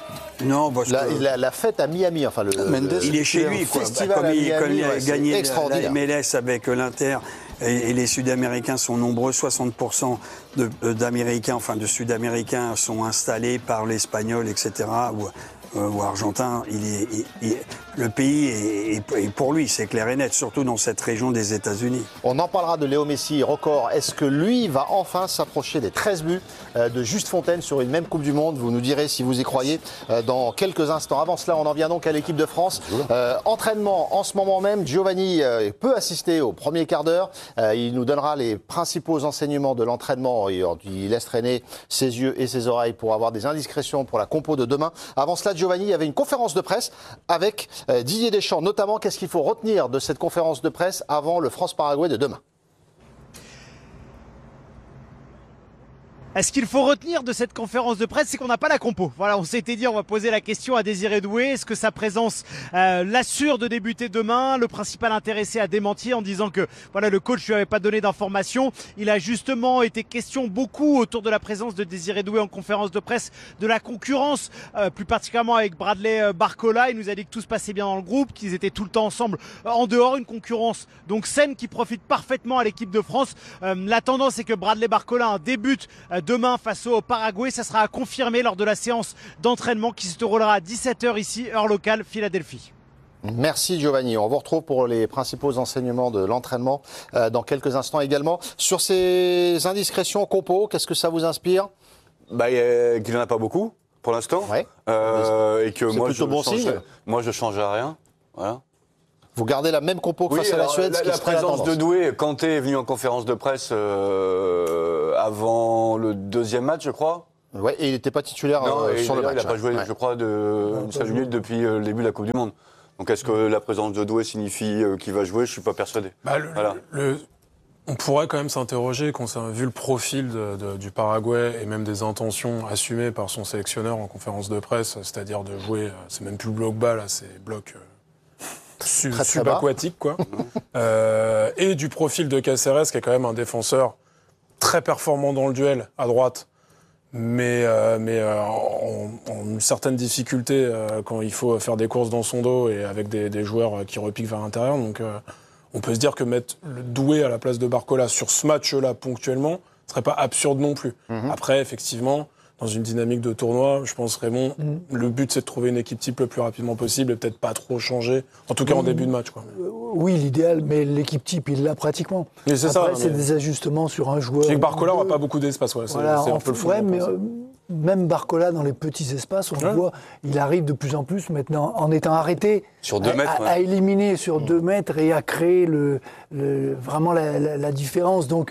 Non, parce La, que la- la fête à Miami, enfin le, le- il est chez le lui, quoi. festival Bah, comme à il, Miami, comme il a ouais, c'est gagné la extraordinaire. M L S avec l'Inter et, et les Sud-Américains sont nombreux, soixante pour cent de- euh, d'Américains, enfin de Sud-Américains sont installés par l'Espagnol, et cetera. Ou, euh, ou Argentin, il est, il- il- le pays est, est- est pour lui, c'est clair et net, surtout dans cette région des États-Unis. On en parlera de Léo Messi, record. Est-ce que lui va enfin s'approcher des treize buts euh, de Juste Fontaine sur une même Coupe du Monde? Vous nous direz si vous y croyez euh, dans quelques instants. Avant cela, on en vient donc à l'équipe de France. Euh, entraînement en ce moment même. Giovanni euh, peut assister au premier quart d'heure. Euh, il nous donnera les principaux enseignements de l'entraînement. Il, il laisse traîner ses yeux et ses oreilles pour avoir des indiscrétions pour la compo de demain. Avant cela, Giovanni, il y avait une conférence de presse avec euh, Didier Deschamps. Notamment, qu'est-ce qu'il faut retenir de cette conférence de presse avant le France-Paraguay de demain? Ce qu'il faut retenir de cette conférence de presse, c'est qu'on n'a pas la compo. Voilà, on s'était dit, on va poser la question à Désiré Doué. Est-ce que sa présence euh, l'assure de débuter demain? Le principal intéressé a démenti en disant que voilà, le coach lui avait pas donné d'informations. Il a justement été question beaucoup autour de la présence de Désiré Doué en conférence de presse, de la concurrence, euh, plus particulièrement avec Bradley euh, Barcola. Il nous a dit que tout se passait bien dans le groupe, qu'ils étaient tout le temps ensemble euh, en dehors, une concurrence donc saine qui profite parfaitement à l'équipe de France. Euh, la tendance, c'est que Bradley Barcola un débute euh, demain face au Paraguay. Ça sera à confirmer lors de la séance d'entraînement qui se déroulera à dix-sept heures ici, heure locale, Philadelphie. Merci Giovanni. On vous retrouve pour les principaux enseignements de l'entraînement euh, dans quelques instants également. Sur ces indiscrétions compo, qu'est-ce que ça vous inspire? Bah, euh, qu'il n'en a pas beaucoup, pour l'instant. Ouais. Euh, et que C'est moi, plutôt je bon change, signe. moi, je change à rien. Voilà. Vous gardez la même compo que Oui, face à la alors, Suède, la, ce qui la serait la présence de tendance. Doué, Kanté est venu en conférence de presse euh, avant le deuxième match, je crois. Ouais, et il n'était pas titulaire Non, euh, et sur le d'ailleurs, match. il n'a pas joué, ouais. je crois, de une seule minute depuis euh, le début de la Coupe du Monde. Donc est-ce que la présence de Doué signifie euh, qu'il va jouer? Je ne suis pas persuadé. Bah, le- Voilà. le- on pourrait quand même s'interroger, quand on a vu le profil de- de- du Paraguay et même des intentions assumées par son sélectionneur en conférence de presse, c'est-à-dire de jouer, euh, c'est même plus bloc bas, là, c'est bloc, euh, su- Très, très bas. subaquatique, quoi. euh, et du profil de Cáceres, qui est quand même un défenseur très performant dans le duel, à droite, mais, euh, mais euh, en, en une certaine difficulté euh, quand il faut faire des courses dans son dos et avec des, des joueurs qui repiquent vers l'intérieur. Donc euh, on peut se dire que mettre le Doué à la place de Barcola sur ce match-là ponctuellement ne serait pas absurde non plus. Mm-hmm. Après, effectivement, dans une dynamique de tournoi, je pense, Raymond, mm. le but c'est de trouver une équipe type le plus rapidement possible et peut-être pas trop changer, en tout cas oui, en début de match, quoi. Oui, l'idéal, mais l'équipe type, il l'a pratiquement. Mais c'est Après, ça, c'est mais... des ajustements sur un joueur. C'est que Barcola n'aura pas beaucoup d'espace, ouais. C'est, voilà, c'est un peu le fond. Ouais, mais euh, même Barcola, dans les petits espaces, on ouais. voit, il arrive de plus en plus maintenant, en étant arrêté, sur deux à, mètres, à, ouais. à éliminer sur mmh. deux mètres et à créer le, le, vraiment la, la, la différence. Donc,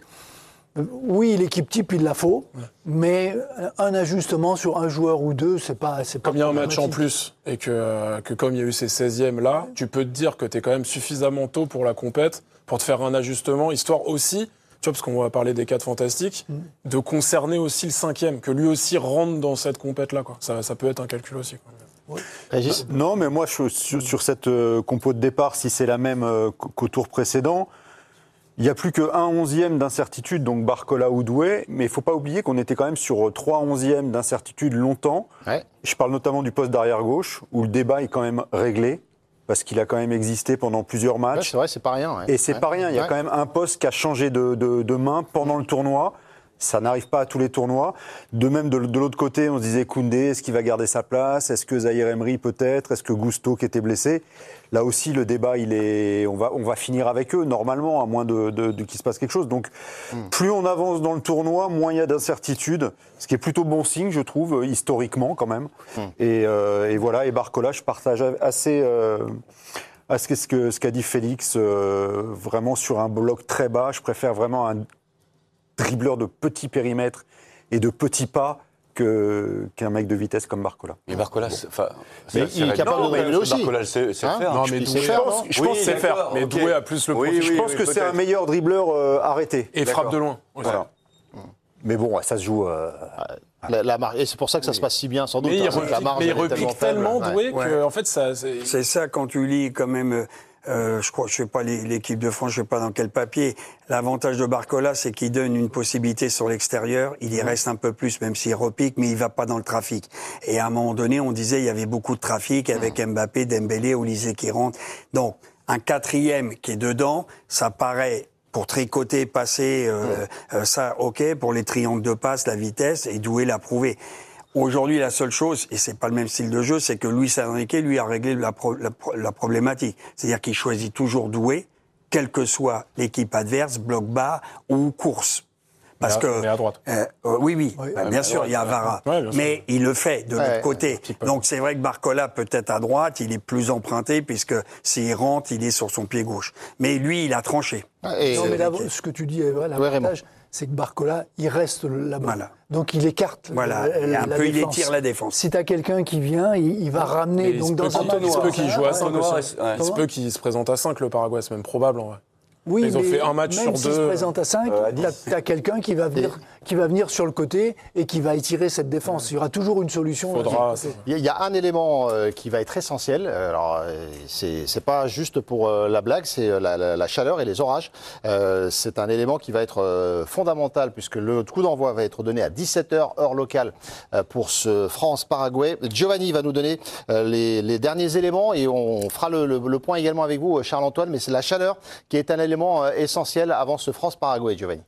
oui, l'équipe type, il la faut, ouais. mais un ajustement sur un joueur ou deux, c'est pas... C'est pas comme il y a un match en plus, et que, que comme il y a eu ces seizièmes là, tu peux te dire que tu es quand même suffisamment tôt pour la compète, pour te faire un ajustement, histoire aussi, tu vois, parce qu'on va parler des quatre fantastiques, mm. de concerner aussi le cinquième, que lui aussi rentre dans cette compète-là, quoi. Ça, ça peut être un calcul aussi, quoi. Oui. Régis ? Non, mais moi, je, sur, sur cette euh, compo de départ, si c'est la même euh, qu'au tour précédent, il n'y a plus qu'un onzième d'incertitude, donc Barcola ou Doué, mais il ne faut pas oublier qu'on était quand même sur trois onzièmes d'incertitude longtemps. Ouais. Je parle notamment du poste d'arrière-gauche, où le débat est quand même réglé, parce qu'il a quand même existé pendant plusieurs matchs. Ouais, c'est vrai, c'est pas rien. Ouais. Et c'est ouais. pas rien, il y a ouais. quand même un poste qui a changé de, de, de main pendant le tournoi. Ça n'arrive pas à tous les tournois. De même, de, de l'autre côté, on se disait Koundé, est-ce qu'il va garder sa place ? Est-ce que Zahir Emery peut-être ? Est-ce que Gusto qui était blessé ? Là aussi, le débat, il est, on va, on va finir avec eux normalement, à moins de, de, de qu'il se passe quelque chose. Donc, mm. plus on avance dans le tournoi, moins il y a d'incertitude, ce qui est plutôt bon signe, je trouve, historiquement quand même. Mm. Et, euh, et voilà. Et Barcola, je partage assez. Euh, à ce, que, ce qu'a dit Félix, euh, vraiment sur un bloc très bas. Je préfère vraiment un dribbleur de petit périmètre et de petits pas que, qu'un mec de vitesse comme Barcola. Mais Barcola, c'est, mais c'est, il est capable de dribbler aussi. Barcola sait, sait hein faire. Non, mais Doué, faire, non je pense oui, c'est faire. Mais okay. Doué a plus le profil. Oui, oui, je pense oui, que peut-être. C'est un meilleur dribbleur euh, arrêté. Et d'accord. frappe de loin. Voilà. Ouais. Mais bon, ça se joue. Euh, La, la mar... Et c'est pour ça que ça oui. se passe si bien, sans doute. Mais il hein, repique, mais il repique tellement, tellement Doué, ouais. que en fait, ça. C'est... c'est ça quand tu lis quand même. Euh, je crois, je sais pas l'équipe de France, je sais pas dans quel papier. L'avantage de Barcola, c'est qu'il donne une possibilité sur l'extérieur. Il y reste un peu plus, même s'il repique, mais il va pas dans le trafic. Et à un moment donné, on disait il y avait beaucoup de trafic avec Mbappé, Dembélé, Olysée qui rentre. Donc un quatrième qui est dedans, ça paraît. Pour tricoter, passer, euh, euh, ça, ok. Pour les triangles de passe, la vitesse, et Doué l'a prouvé. Aujourd'hui, la seule chose, et c'est pas le même style de jeu, c'est que Luis Enrique, lui, a réglé la, pro, la, la problématique. C'est-à-dire qu'il choisit toujours Doué, quelle que soit l'équipe adverse, bloc bas ou course. Parce mais à, que mais à droite. Euh, euh, oui, oui, oui bah, bien sûr, droite, il y a Vara, ouais, mais il le fait de ouais, l'autre côté. Donc c'est vrai que Barcola peut-être à droite, il est plus emprunté puisque s'il rentre, il est sur son pied gauche. Mais lui, il a tranché. Et non, mais là, ce que tu dis est vrai. L'avantage, ouais, c'est que Barcola, il reste là-bas. Voilà. Donc il écarte. Voilà. La, la, un la peu, défense. il étire la défense. Si tu as quelqu'un qui vient, il, il va ramener. Mais donc dans un match, il se peut qu'il joue à cinq. Il se peut ouais. qu'il se présente à cinq. Le Paraguay, c'est même probable en vrai. Oui, ils ont fait un match même sur deux. Même s'il se présente à cinq, euh, tu as quelqu'un qui va venir, qui va venir sur le côté et qui va étirer cette défense. Il y aura toujours une solution. Faudra, il y a un élément euh, qui va être essentiel. Alors, c'est, c'est pas juste pour euh, la blague, c'est la, la, la chaleur et les orages. Euh, c'est un élément qui va être euh, fondamental puisque le coup d'envoi va être donné à dix-sept heures heure locale euh, pour ce France-Paraguay. Giovanni va nous donner euh, les, les derniers éléments et on fera le, le, le point également avec vous, Charles-Antoine. Mais c'est la chaleur qui est un élément essentiel avant ce France-Paraguay, Giovanni.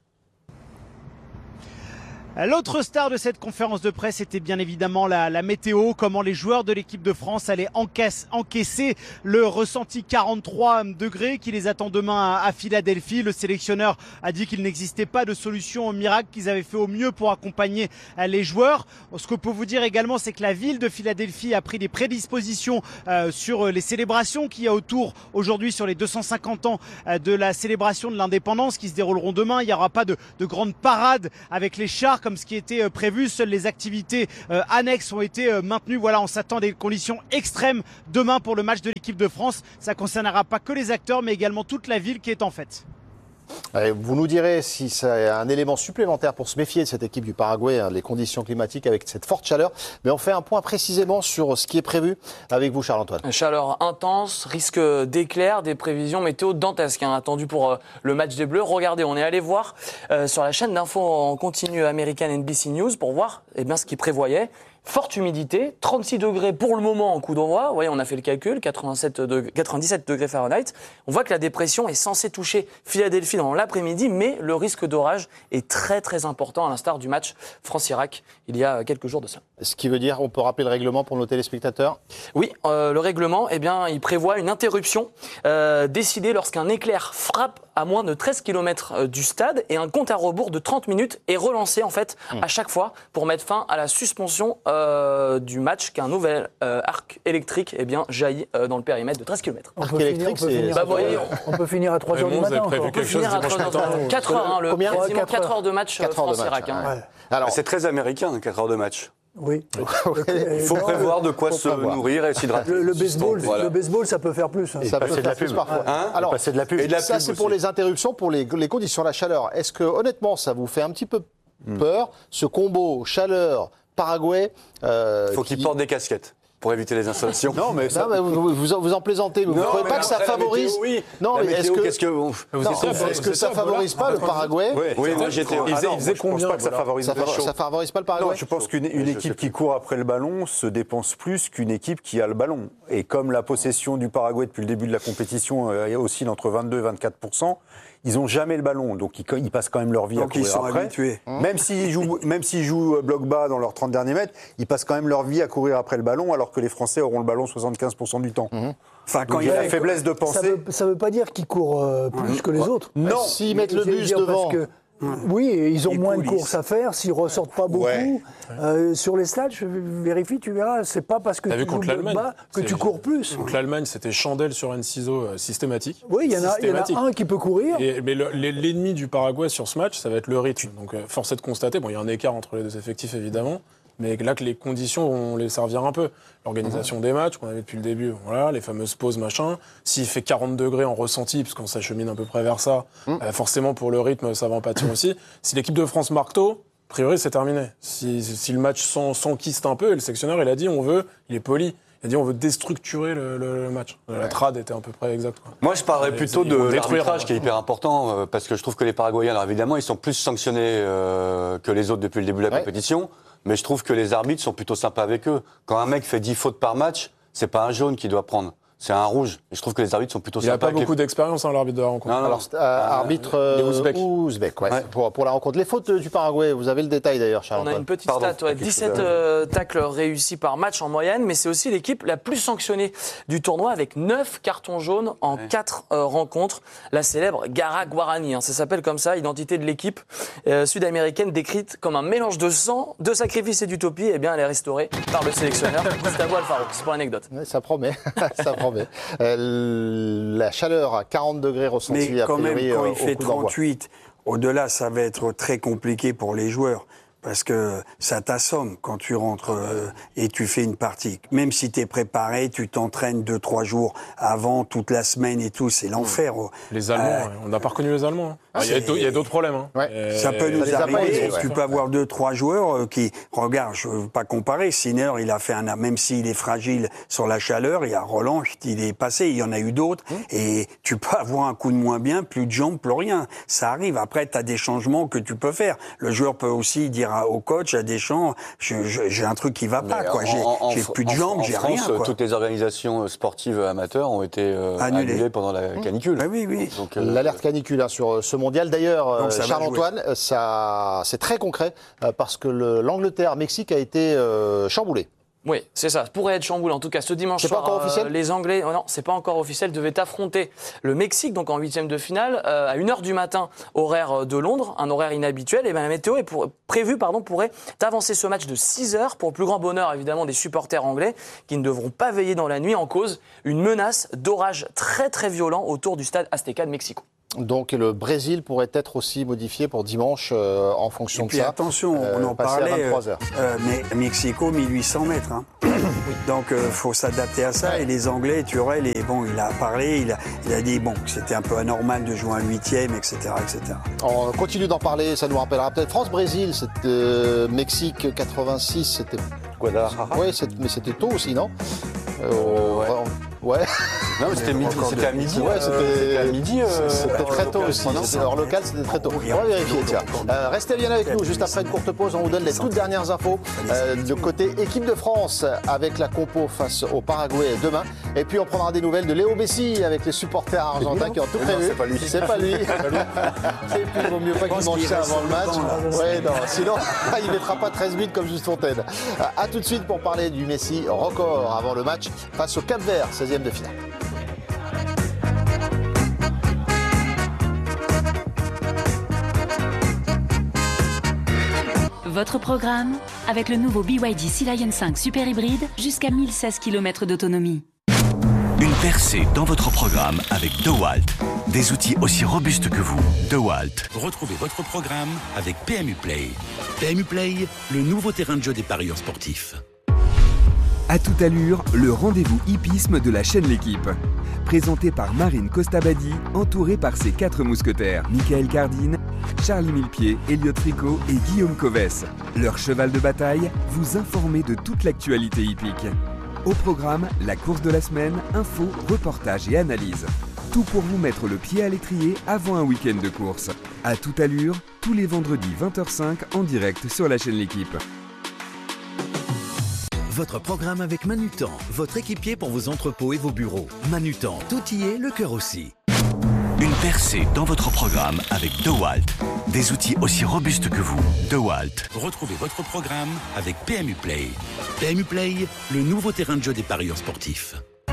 L'autre star de cette conférence de presse était bien évidemment la, la météo, comment les joueurs de l'équipe de France allaient encaisse, encaisser le ressenti quarante-trois degrés qui les attend demain à, à Philadelphie. Le sélectionneur a dit qu'il n'existait pas de solution miracle, qu'ils avaient fait au mieux pour accompagner les joueurs. Ce que peut vous dire également, c'est que la ville de Philadelphie a pris des prédispositions euh, sur les célébrations qu'il y a autour aujourd'hui sur les deux cent cinquante ans euh, de la célébration de l'indépendance qui se dérouleront demain. Il n'y aura pas de, de grande parade avec les chars comme ce qui était prévu. Seules les activités euh, annexes ont été euh, maintenues. Voilà, on s'attend à des conditions extrêmes demain pour le match de l'équipe de France. Ça concernera pas que les acteurs, mais également toute la ville qui est en fête. Allez, vous nous direz si c'est un élément supplémentaire pour se méfier de cette équipe du Paraguay, hein, les conditions climatiques avec cette forte chaleur. Mais on fait un point précisément sur ce qui est prévu avec vous, Charles-Antoine. Chaleur intense, risque d'éclairs, des prévisions météo dantesques hein, attendues pour euh, le match des Bleus. Regardez, on est allé voir euh, sur la chaîne d'infos en continu américaine N B C News pour voir eh bien, ce qu'ils prévoyaient. Forte humidité, trente-six degrés pour le moment en coup d'envoi. Vous voyez, on a fait le calcul, quatre-vingt-sept degrés, quatre-vingt-dix-sept degrés Fahrenheit. On voit que la dépression est censée toucher Philadelphie dans l'après-midi, mais le risque d'orage est très très important, à l'instar du match France-Irak il y a quelques jours de ça. Ce qui veut dire, on peut rappeler le règlement pour nos téléspectateurs ? Oui, euh, le règlement, eh bien, il prévoit une interruption euh, décidée lorsqu'un éclair frappe à moins de treize kilomètres du stade et un compte à rebours de trente minutes est relancé en fait mmh. à chaque fois pour mettre fin à la suspension euh, du match qu'un nouvel euh, arc électrique eh bien, jaillit euh, dans le périmètre de treize kilomètres. Arc électrique, c'est... Bah, on peut finir à trois heures du matin. On peut finir à trois heures du matin. quatre heures, hein, le, Combien quasiment quatre heures de match France-Irak. Hein. Ouais. Alors, c'est très américain, quatre heures de match. Oui. Il faut prévoir de quoi se prévoir. nourrir et s'hydrater. Le, le, baseball, voilà. le baseball, ça peut faire plus. Hein. Ça peut passer faire de la plus pub. parfois. Hein Alors, passer de la pub. Et de la ça, pub c'est aussi. pour les interruptions, pour les, les conditions, la chaleur. Est-ce que, honnêtement, ça vous fait un petit peu peur, ce combo chaleur-Paraguay euh, Il faut qu'ils qui... portent des casquettes pour éviter les installations. Non, mais, ça... non, mais vous, vous, vous en plaisantez. Vous ne trouvez pas que ça favorise météo, oui. Non, la mais météo, est-ce que, qu'est-ce que... non, est-ce que ça ne favorise pas le Paraguay? Oui, oui moi j'étais. Il faisait, il faisait je combien pense pas que ça favorise ça, fa- ça favorise pas le Paraguay? Non, je pense qu'une une équipe qui court après le ballon se dépense plus qu'une équipe qui a le ballon. Et comme la possession du Paraguay depuis le début de la compétition euh, oscille entre vingt-deux et vingt-quatre pour cent, ils n'ont jamais le ballon, donc ils, ils passent quand même leur vie donc à courir ils sont après. habitués. Même s'ils jouent, même s'ils jouent bloc bas dans leurs trente derniers mètres, ils passent quand même leur vie à courir après le ballon, alors que les Français auront le ballon soixante-quinze pour cent du temps. Mmh. Enfin, quand donc, il il y a a la faiblesse de penser. Ça veut, ça veut pas dire qu'ils courent euh, plus mmh. que les autres. Non, s'ils mettent le bus devant. Parce que, oui, ils ont les moins poulies. de courses à faire, s'ils ressortent pas beaucoup. Ouais. Euh, sur les stades, je vérifie, tu verras, c'est pas parce que T'as tu vu joues contre de l'Allemagne bas que C'est- tu cours plus. Donc l'Allemagne, c'était chandelle sur un ciseau euh, systématique. Oui, il y, en a- il y en Systématique. a un qui peut courir. Et- mais le- les- l'ennemi du Paraguay sur ce match, ça va être le rythme. Donc euh, force est de constater, bon, il y a un écart entre les deux effectifs évidemment, mais là que les conditions vont les servir un peu. L'organisation des matchs qu'on avait depuis le début, voilà, les fameuses pauses machin. S'il fait quarante degrés en ressenti, parce qu'on s'achemine à peu près vers ça, euh, forcément pour le rythme, ça va en pâtir aussi. Si l'équipe de France marque tôt, a priori c'est terminé. Si, si le match s'en- s'enquiste un peu, et le sectionneur il a dit on veut, il est poli. Il a dit on veut déstructurer le, le- le match. La trad était à peu près exacte. Quoi. Moi, je parlerais Et plutôt ils de vont détruire, l'arbitrage hein. qui est hyper important, euh, parce que je trouve que les Paraguayens, alors évidemment, ils sont plus sanctionnés euh, que les autres depuis le début de la Ouais. compétition, mais je trouve que les arbitres sont plutôt sympas avec eux. Quand un mec fait dix fautes par match, c'est pas un jaune qu'il doit prendre, c'est un rouge. Et je trouve que les arbitres sont plutôt Il n'a sympas pas avec beaucoup d'expérience, hein, l'arbitre de la rencontre. Non, non. Alors, euh, arbitre euh, les Ouzbeks. ouzbek, ouais, Ouais. Pour, pour la rencontre. Les fautes du Paraguay, vous avez le détail d'ailleurs, On Charles. a une petite Pardon, stat, ouais, quelque dix-sept chose à- euh, tacles réussis par match en moyenne, mais c'est aussi l'équipe la plus sanctionnée du tournoi avec neuf cartons jaunes en Ouais. quatre euh, rencontres. La célèbre Gara Guarani, hein, ça s'appelle comme ça, identité de l'équipe euh, sud-américaine décrite comme un mélange de sang, de sacrifice et d'utopie, eh bien elle est restaurée par le sélectionneur Gustavo Alfaro. C'est pour l'anecdote. Ouais, ça promet, ça promet. Euh, la chaleur à quarante degrés ressentie Mais a quand même, priori quand euh, il fait au coup d'envoi. trente-huit, au-delà, ça va être très compliqué pour les joueurs. Parce que ça t'assomme quand tu rentres euh, et tu fais une partie. Même si tu es préparé, tu t'entraînes deux, trois jours avant, toute la semaine et tout, c'est l'enfer. Les Allemands, Euh, ouais, on n'a pas reconnu les Allemands. hein. ah, il y a c'est- d'au- il y a d'autres problèmes. hein. Ouais. Et- Ça peut nous les a pas arriver. aidés, ouais. Tu peux avoir deux, trois joueurs euh, qui, regarde, je veux pas comparer. Sinner, il a fait un, même s'il est fragile sur la chaleur, il y a Roland, il est passé. Il y en a eu d'autres. Mmh. Et tu peux avoir un coup de moins bien, plus de jambes, plus rien. Ça arrive. Après, tu as des changements que tu peux faire. Le joueur peut aussi dire à- au coach, à Deschamps, je- je- j'ai un truc qui va pas, Mais quoi. en- J'ai en- en j'ai Fr- plus de en- jambes, en j'ai France, rien, quoi. toutes les organisations sportives amateurs ont été euh, Annulées. annulées pendant la canicule. Ah oui, oui. Donc, euh, L'alerte canicule hein, sur ce mondial. D'ailleurs, euh, Donc ça va Charles-Antoine, euh, ça, c'est très concret euh, parce que le- l'Angleterre-Mexique a été euh, chamboulé. Oui, c'est ça. Ça pourrait être chamboulé. En tout cas, ce dimanche C'est pas soir, encore officiel euh, les Anglais, oh non, c'est pas encore officiel, devaient affronter le Mexique, donc en huitième de finale, euh, à une heure du matin, horaire de Londres, un horaire inhabituel. Et bien la météo est pour, prévue, pardon, pourrait avancer ce match de six heures pour le plus grand bonheur évidemment des supporters anglais qui ne devront pas veiller dans la nuit en cause une menace d'orage très très violent autour du stade Azteca de Mexico. Donc le Brésil pourrait être aussi modifié pour dimanche euh, en fonction Et de puis ça. attention, on euh, en passé parlait. à vingt-trois heures. euh, mais Mexico, mille huit cents mètres. Hein. Donc il euh, faut s'adapter à ça. Et les Anglais, Turel, et bon, il a parlé, il a, il a dit bon, que c'était un peu anormal de jouer un huitième, et cetera, et cetera. On continue d'en parler, ça nous rappellera peut-être France-Brésil, c'était euh, Mexique quatre-vingt-six, c'était. Guadalajara. Ouais, c'est- mais c'était tôt aussi, non Euh, ouais. Ouais. Non, mais c'était midi, c'était à midi. Ouais, euh, c'était c'était à midi. euh, C'était heure très tôt locale. aussi. Non, C'était hors local, c'était très tôt. On va vérifier, tiens. Euh, restez bien avec nous. Juste après une courte pause, on vous donne les toutes dernières infos euh, de côté équipe de France avec la compo face au Paraguay demain. Et puis on prendra des nouvelles de Léo Messi avec les supporters argentins qui ont tout Mais non, prévu. c'est pas lui. C'est pas lui. Et puis il vaut mieux pas qu'il mange ça avant le match. Ouais, non, sinon il mettra pas treize buts comme Juste Fontaine. A tout de suite pour parler du Messi record avant le match face au Cap-Vert, seizième de finale. Votre programme avec le nouveau B Y D Sea Lion cinq Super Hybride jusqu'à mille seize kilomètres d'autonomie. Une percée dans votre programme avec DeWalt. Des outils aussi robustes que vous. DeWalt. Retrouvez votre programme avec P M U Play. P M U Play, le nouveau terrain de jeu des parieurs sportifs. À toute allure, le rendez-vous hippisme de la chaîne L'équipe. Présenté par Marine Costabadi, entourée par ses quatre mousquetaires, Michael Cardine, Charlie Millepied, Elliot Fricot et Guillaume Coves. Leur cheval de bataille, vous informer de toute l'actualité hippique. Au programme, la course de la semaine, infos, reportages et analyses. Tout pour vous mettre le pied à l'étrier avant un week-end de course. À toute allure, tous les vendredis vingt heures cinq en direct sur la chaîne L'équipe. Votre programme avec Manutan, votre équipier pour vos entrepôts et vos bureaux. Manutan, tout y est, le cœur aussi. Une percée dans votre programme avec DeWalt. Des outils aussi robustes que vous. DeWalt. Retrouvez votre programme avec P M U Play. P M U Play, le nouveau terrain de jeu des parieurs sportifs.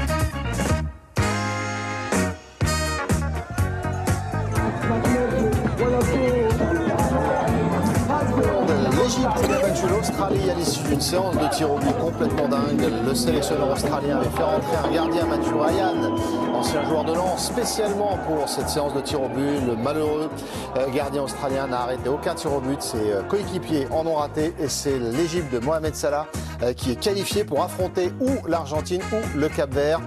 L'Égypte qui a battu l'Australie à l'issue d'une séance de tir au but complètement dingue. Le sélectionneur australien avait fait rentrer un gardien, Matthew Ryan, ancien joueur de Lens, spécialement pour cette séance de tir au but. Le malheureux gardien australien n'a arrêté aucun tir au but. Ses coéquipiers en ont raté et c'est l'Égypte de Mohamed Salah qui est qualifié pour affronter ou l'Argentine ou le Cap-Vert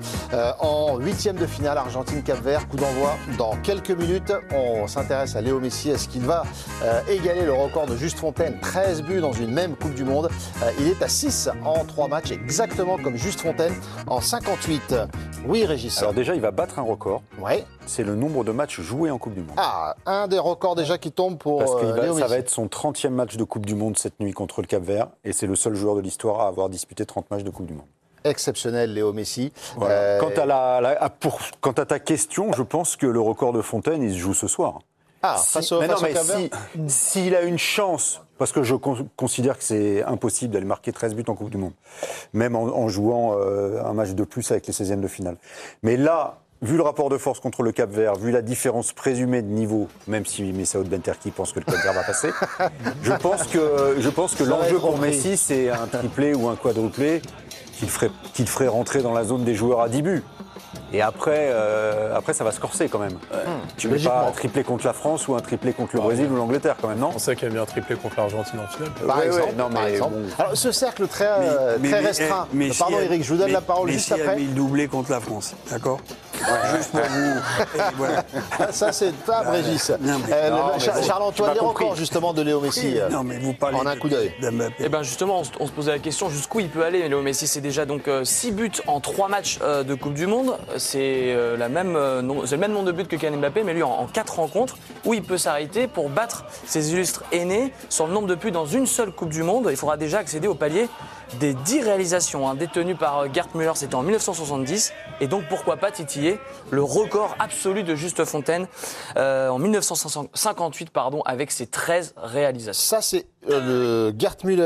en huitième de finale. Argentine-Cap-Vert, coup d'envoi dans quelques minutes. On s'intéresse à Léo Messi. Est-ce qu'il va égaler le record de Juste Fontaine, treize buts dans une même Coupe du Monde. Euh, il est à six en trois matchs, exactement comme Juste Fontaine en cinquante-huit. Oui, Régis. Alors déjà, il va battre un record. Ouais. C'est le nombre de matchs joués en Coupe du Monde. Ah, un des records déjà qui tombe pour Parce que euh, Léo ça Messi. va être son trentième match de Coupe du Monde cette nuit contre le Cap-Vert. Et c'est le seul joueur de l'histoire à avoir disputé trente matchs de Coupe du Monde. Exceptionnel, Léo Messi. Voilà. Euh, Quant, à la, la- pour, quant à ta question, je pense que le record de Fontaine, il se joue ce soir. Ah, Si- face au, mais face non, au mais Cap-Vert. si- s'il a une chance, parce que je con- considère que c'est impossible d'aller marquer treize buts en Coupe du Monde, même en, en jouant euh, un match de plus avec les seizièmes de finale. Mais là, vu le rapport de force contre le Cap-Vert, vu la différence présumée de niveau, même si Messaoud Benterki pense que le Cap-Vert va passer, je pense que, je pense que Ça va l'enjeu être pour compris. Messi, c'est un triplé ou un quadruplé qu'il ferait, qu'il ferait rentrer dans la zone des joueurs à dix buts. Et après, euh, après, ça va se corser quand même. Tu ne mets pas un triplé contre la France ou un triplé contre le Brésil ou l'Angleterre quand même, non? On sait qu'il y a bien un triplé contre l'Argentine en finale. Par Ouais, exemple, ouais, non, par mais exemple. bon. Alors, ce cercle très, euh, Mais- très mais- restreint. eh, Messi Pardon, a- Eric, je vous donne mais- la parole Messi juste a après. mis le doublé contre la France, d'accord? Juste pour vous. Et voilà. Ça, c'est pas Régis. Non, mais- Euh, non, le- mais Char- bon, Charles-Antoine, j'ai les pas compris. records justement de Léo Messi. euh, Non, mais vous parlez en un de- coup d'œil. d'Mbappé. Eh ben justement, on se, on se posait la question jusqu'où il peut aller. Léo Messi, c'est déjà donc six buts en trois matchs euh, de Coupe du Monde. C'est euh, la même, euh, nom- c'est le même nombre de buts que Kylian Mbappé, mais lui en, en quatre rencontres, où il peut s'arrêter pour battre ses illustres aînés sur le nombre de buts dans une seule Coupe du Monde. Il faudra déjà accéder au palier des dix réalisations hein, détenues par euh, Gerd Müller, c'était en mille neuf cent soixante-dix. Et donc pourquoi pas titiller le record absolu de Juste Fontaine euh, en mille neuf cent cinquante-huit pardon, avec ses treize réalisations. Ça, c'est euh, le Gerd Müller,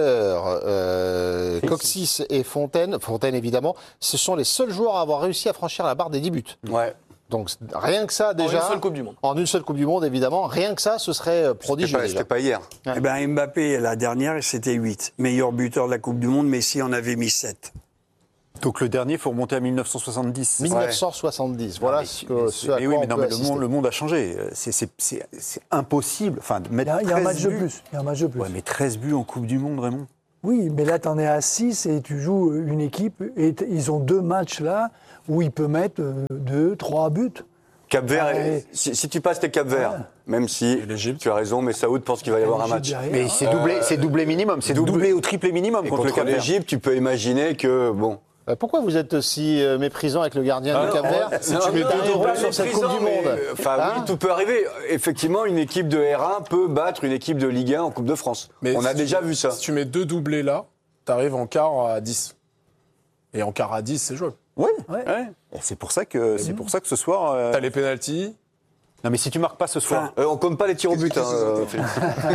euh, Coxis et Fontaine. Fontaine, évidemment. Ce sont les seuls joueurs à avoir réussi à franchir la barre des dix buts. Ouais. Donc, rien que ça, déjà. En une seule Coupe du Monde. En une seule Coupe du Monde, évidemment. Rien que ça, ce serait euh, prodigieux. C'était pas, déjà. c'était pas hier. Eh ben, Mbappé, la dernière, c'était huit. Meilleur buteur de la Coupe du Monde, Messi en avait mis sept. Donc le dernier, il faut remonter à mille neuf cent soixante-dix. mille neuf cent soixante-dix, voilà mais, ce, que, ce à mais quoi oui, on mais non, peut mais le assister. monde, le monde a changé. C'est, c'est, c'est, c'est impossible. Enfin, de Il mettre y a, il y a un match treize de buts. plus. Il y a un match de plus. Ouais, mais treize buts en Coupe du Monde, Raymond. Oui, mais là, tu en es à six et tu joues une équipe. Et t- ils ont deux matchs là où il peut mettre euh, deux, trois buts. Cap-Vert, Ah, est- et- si, si tu passes tes Cap-Vert, Ah. même si l'Égypte. tu as raison, mais Saoud pense qu'il va y avoir un match. Derrière. Mais c'est doublé, c'est doublé minimum. C'est doublé. doublé ou triplé minimum Et contre, le contre Cap-Vert. l'Égypte, tu peux imaginer que, bon... Euh, Pourquoi vous êtes si euh, méprisant avec le gardien Ah du non, Cap-Vert non, Si non, tu mets non, pas non, héros pas sur cette Coupe méprisant, du mais, Monde. euh, Enfin, Hein oui, tout peut arriver. Effectivement, une équipe de R un peut battre une équipe de Ligue un en Coupe de France. Mais On si a tu- déjà vu ça. Si tu mets deux doublés là, t'arrives en quart à dix. Et en quart à dix, c'est jouable. Oui. Ouais. Ouais. Et C'est pour ça que c'est pour ça que ce soir. euh, T'as les pénaltys. Non, mais si tu marques pas ce soir. Euh, on compte pas les tirs au but. Hein, euh, Félix.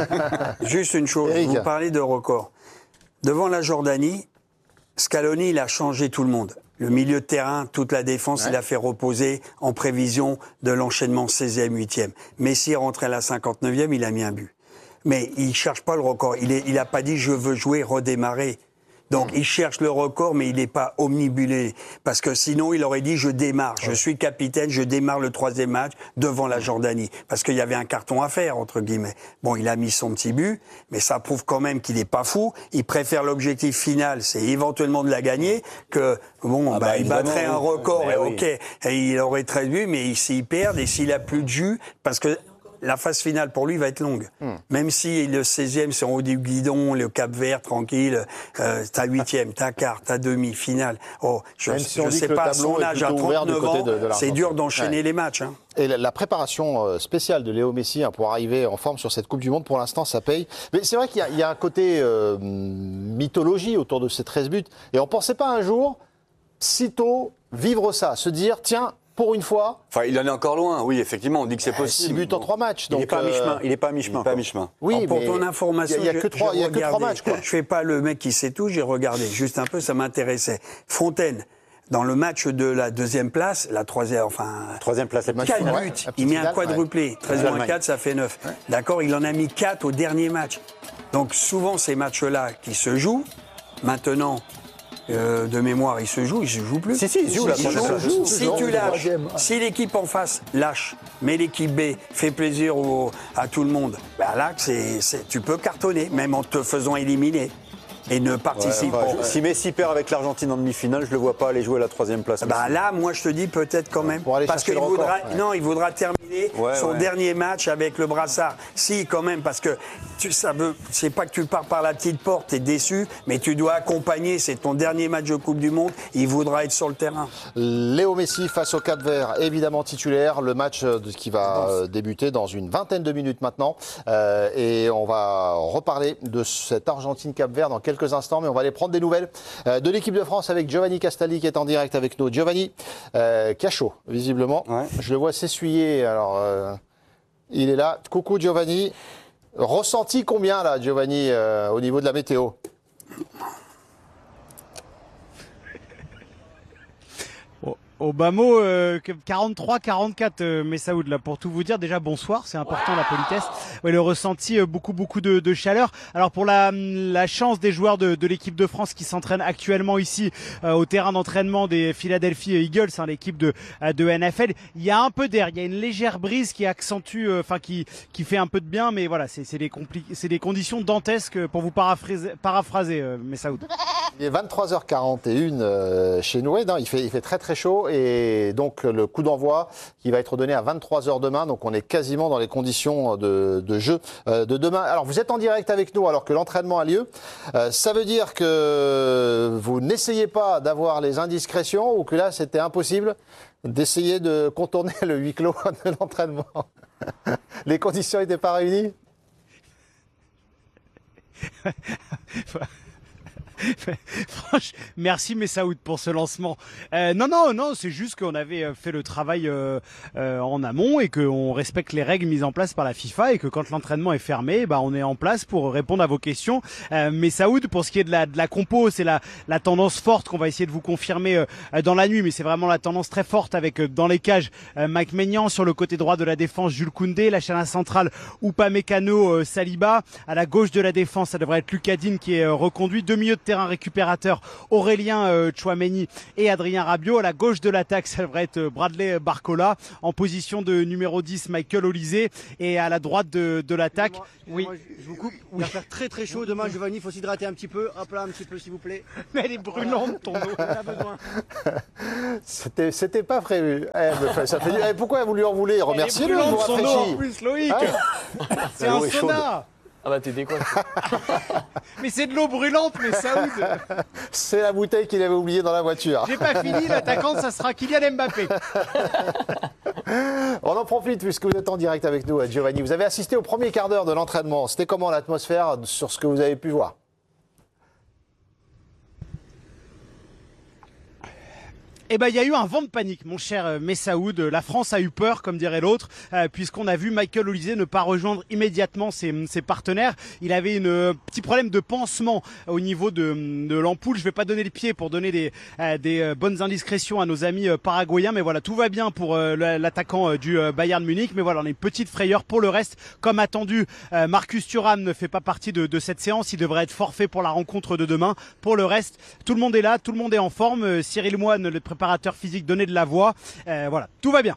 Juste une chose, Eric. vous parlez de record. Devant la Jordanie, Scaloni, il a changé tout le monde. Le milieu de terrain, toute la défense, il a fait reposer en prévision de l'enchaînement seizième, huitième. Messi est rentré à la cinquante-neuvième, il a mis un but. Mais il cherche pas le record. Il est, il a pas dit je veux jouer, redémarrer. Donc il cherche le record, mais il n'est pas omnibulé. Parce que sinon, il aurait dit je démarre, je suis capitaine, je démarre le troisième match devant la Jordanie. Parce qu'il y avait un carton à faire, entre guillemets. Bon, il a mis son petit but, mais ça prouve quand même qu'il n'est pas fou. Il préfère l'objectif final, c'est éventuellement de la gagner, que bon, Ah bah, bah, il évidemment, battrait un oui. record, Eh et oui. ok, et il aurait treize buts, mais s'il perd et s'il a plus de jus, parce que la phase finale pour lui va être longue. Hmm. Même si le seizième c'est en haut du guidon, le Cap-Vert tranquille, euh, t'as huitième, t'as quart, t'as demi, finale. Oh, je, Même si on je dit sais que le pas, à tableau son est âge à plutôt ouvert du trente-neuf côté ans, de- de c'est l'Argentine. dur d'enchaîner Ouais. les matchs. Hein. Et la, la préparation euh, spéciale de Léo Messi hein, pour arriver en forme sur cette Coupe du Monde, pour l'instant, ça paye. Mais c'est vrai qu'il y a, il y a un côté euh, mythologie autour de ces treize buts. Et on ne pensait pas un jour, sitôt, vivre ça, se dire, tiens, pour une fois, Enfin, il en est encore loin. Oui, effectivement, on dit que c'est six possible. buts en trois matchs. Il n'est Donc, pas à euh, mi-chemin. Il n'est pas à Il mi-chemin. n'est pas à quoi. mi-chemin. Oui, Alors, pour mais ton information, il y a, il y a je- que trois, j'ai il y a que trois regardé. matchs. Quoi. Je fais pas le mec qui sait tout, j'ai regardé juste un peu, ça m'intéressait. Fontaine, dans le match de la deuxième place, la troisième, enfin, Troisième place. la petite quatre finale. buts. Ouais, la petite Il met un finale, quadruplé. treize moins L'Allemagne. quatre, ça fait neuf. D'accord, il en a mis quatre au dernier match. Donc souvent, ces matchs-là qui se jouent, maintenant, euh, de mémoire, ils se jouent, ils se jouent plus. Si, si, ils se jouent, la Ils troisième jouent. place. joue, Si toujours, tu le lâches, troisième. si l'équipe en face lâche, mais l'équipe B fait plaisir au- à tout le monde, bah là, c'est, c'est- tu peux cartonner, même en te faisant éliminer. Et ne participe Enfin, pas. je- Si Messi perd avec l'Argentine en demi-finale, je le vois pas aller jouer à la troisième place. Bah là, moi, je te dis peut-être quand même. Pour aller parce chercher qu'il le record, voudra, ouais. non, il voudra terminer Ouais, son ouais. dernier match avec le brassard. Si, quand même, parce que tu, ça veut, c'est pas que tu pars par la petite porte, t'es déçu, mais tu dois accompagner. C'est ton dernier match de Coupe du Monde. Il voudra être sur le terrain. Léo Messi face au Cap-Vert, évidemment titulaire. Le match euh, de- qui va euh, débuter dans une vingtaine de minutes maintenant. Euh, et on va reparler de cette Argentine-Cap-Vert dans quelques instants. Mais on va aller prendre des nouvelles euh, de l'équipe de France avec Giovanni Castaldi qui est en direct avec nous. Giovanni, euh, qui a chaud, visiblement. Ouais. Je le vois s'essuyer. Alors, euh, il est là. Coucou Giovanni. Ressenti combien là, Giovanni, euh, au niveau de la météo? Au bas mot, euh, quarante-trois quarante-quatre, euh, Messaoud, là, pour tout vous dire. Déjà, bonsoir, c'est important, la politesse. Ouais, le ressenti, euh, beaucoup, beaucoup de, de chaleur. Alors, pour la, la chance des joueurs de, de l'équipe de France qui s'entraînent actuellement ici, euh, au terrain d'entraînement des Philadelphia Eagles, hein, l'équipe de, euh, de N F L, il y a un peu d'air, il y a une légère brise qui accentue, euh, enfin, qui, qui fait un peu de bien, mais voilà, c'est, c'est des compli- c'est des conditions dantesques pour vous paraphraser, paraphraser, euh, Messaoud. Il est vingt-trois heures quarante et une euh, chez nous. Et non, il fait, il fait très très chaud et donc le coup d'envoi qui va être donné à vingt-trois heures demain. Donc on est quasiment dans les conditions de, de jeu euh, de demain. Alors vous êtes en direct avec nous alors que l'entraînement a lieu. Euh, ça veut dire que vous n'essayez pas d'avoir les indiscrétions ou que là c'était impossible d'essayer de contourner le huis clos de l'entraînement. Les conditions n'étaient pas réunies? Franchement, merci Messaoud pour ce lancement. Euh, non, non, non, c'est juste qu'on avait euh, fait le travail euh, euh, en amont et qu'on respecte les règles mises en place par la FIFA et que quand l'entraînement est fermé, bah on est en place pour répondre à vos questions. Euh, Messaoud, pour ce qui est de la, de la compo, c'est la, la tendance forte qu'on va essayer de vous confirmer euh, dans la nuit, mais c'est vraiment la tendance très forte avec euh, dans les cages euh, Mike Maignan, sur le côté droit de la défense Jules Koundé, la chaîne centrale Upamecano, euh, Saliba, à la gauche de la défense ça devrait être Lucas Digne qui est euh, reconduit, deux milieux de terrain récupérateur Aurélien euh, Tchouaméni et Adrien Rabiot. À la gauche de l'attaque, ça devrait être Bradley Barcola. En position de numéro dix, Michael Olysée. Et à la droite de, de l'attaque, oui. Moi, je vous coupe. Il va faire très très chaud demain, Giovanni. Il faut s'hydrater un petit peu. Hop là, un petit peu, s'il vous plaît. Mais elle est brûlante, ton eau. On a besoin. C'était, c'était pas prévu. Eh, mais ça fait du... eh, pourquoi vous lui en voulez? Remerciez-le, il vous rafraîchit. En plus, Loïc. Hein c'est un sauna. Ah bah t'es décoiffé. Mais c'est de l'eau brûlante, mais Saoud. C'est la bouteille qu'il avait oubliée dans la voiture. J'ai pas fini, l'attaquant, ça sera Kylian Mbappé. On en profite puisque vous êtes en direct avec nous, Giovanni. Vous avez assisté au premier quart d'heure de l'entraînement. C'était comment l'atmosphère sur ce que vous avez pu voir? Eh ben, il y a eu un vent de panique, mon cher Messaoud. La France a eu peur, comme dirait l'autre, euh, puisqu'on a vu Michael Olysée ne pas rejoindre immédiatement ses, ses partenaires. Il avait un euh, petit problème de pansement au niveau de, de l'ampoule. Je vais pas donner le pied pour donner des, euh, des euh, bonnes indiscrétions à nos amis euh, paraguayens, mais voilà, tout va bien pour euh, l'attaquant euh, du euh, Bayern Munich. Mais voilà, on a une petite frayeur. Pour le reste, comme attendu, euh, Marcus Thuram ne fait pas partie de, de cette séance. Il devrait être forfait pour la rencontre de demain. Pour le reste, tout le monde est là, tout le monde est en forme. Euh, Cyril Moine, le préparateur physique, donnait de la voix. Euh, voilà, tout va bien.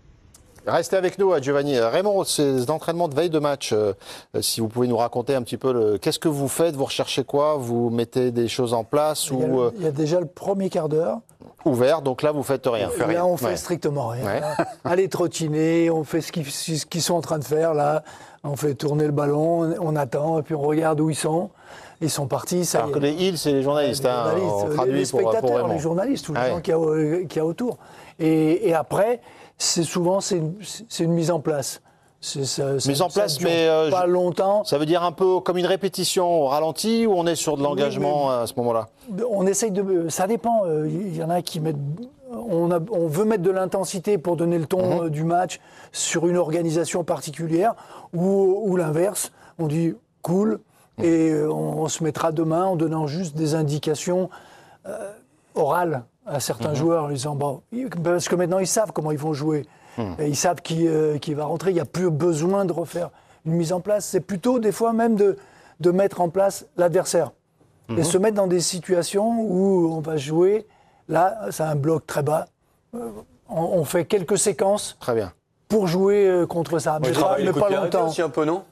Restez avec nous, Giovanni. Raymond, ces entraînements de veille de match, euh, si vous pouvez nous raconter un petit peu, le... qu'est-ce que vous faites? Vous recherchez quoi? Vous mettez des choses en place? Il y a, ou... il y a déjà le premier quart d'heure. Ouvert, donc là, vous faites rien. Là, rien. on fait ouais. strictement rien. Ouais. Aller trottiner, on fait ce qu'ils, ce qu'ils sont en train de faire, là. On fait tourner le ballon, on attend, et puis on regarde où ils sont. Ils sont partis. Ça Alors que les îles, c'est les journalistes. Les, hein, journalistes, on les, traduit les spectateurs, pour, pour les journalistes, tous les ah gens ouais. qu'il y a, qu'il y a autour. Et, et après, c'est souvent c'est une, c'est une mise en place. C'est, ça, mise ça, en place, ça mais euh, pas je... longtemps. Ça veut dire un peu comme une répétition au ralenti ou on est sur de l'engagement oui, à ce moment-là? On essaye de. Ça dépend. Il y en a qui mettent. On, a, on veut mettre de l'intensité pour donner le ton mmh. du match sur une organisation particulière ou, ou l'inverse. On dit cool mmh. et on, on se mettra demain en donnant juste des indications euh, orales à certains mmh. joueurs en disant bon, parce que maintenant ils savent comment ils vont jouer. Mmh. Et ils savent qui, euh, qui va rentrer. Il n'y a plus besoin de refaire une mise en place. C'est plutôt des fois même de, de mettre en place l'adversaire mmh. et se mettre dans des situations où on va jouer. Là, c'est un bloc très bas. On, on fait quelques séquences très bien. pour jouer contre ça, mais pas, mais pas longtemps. Aussi un peu, non?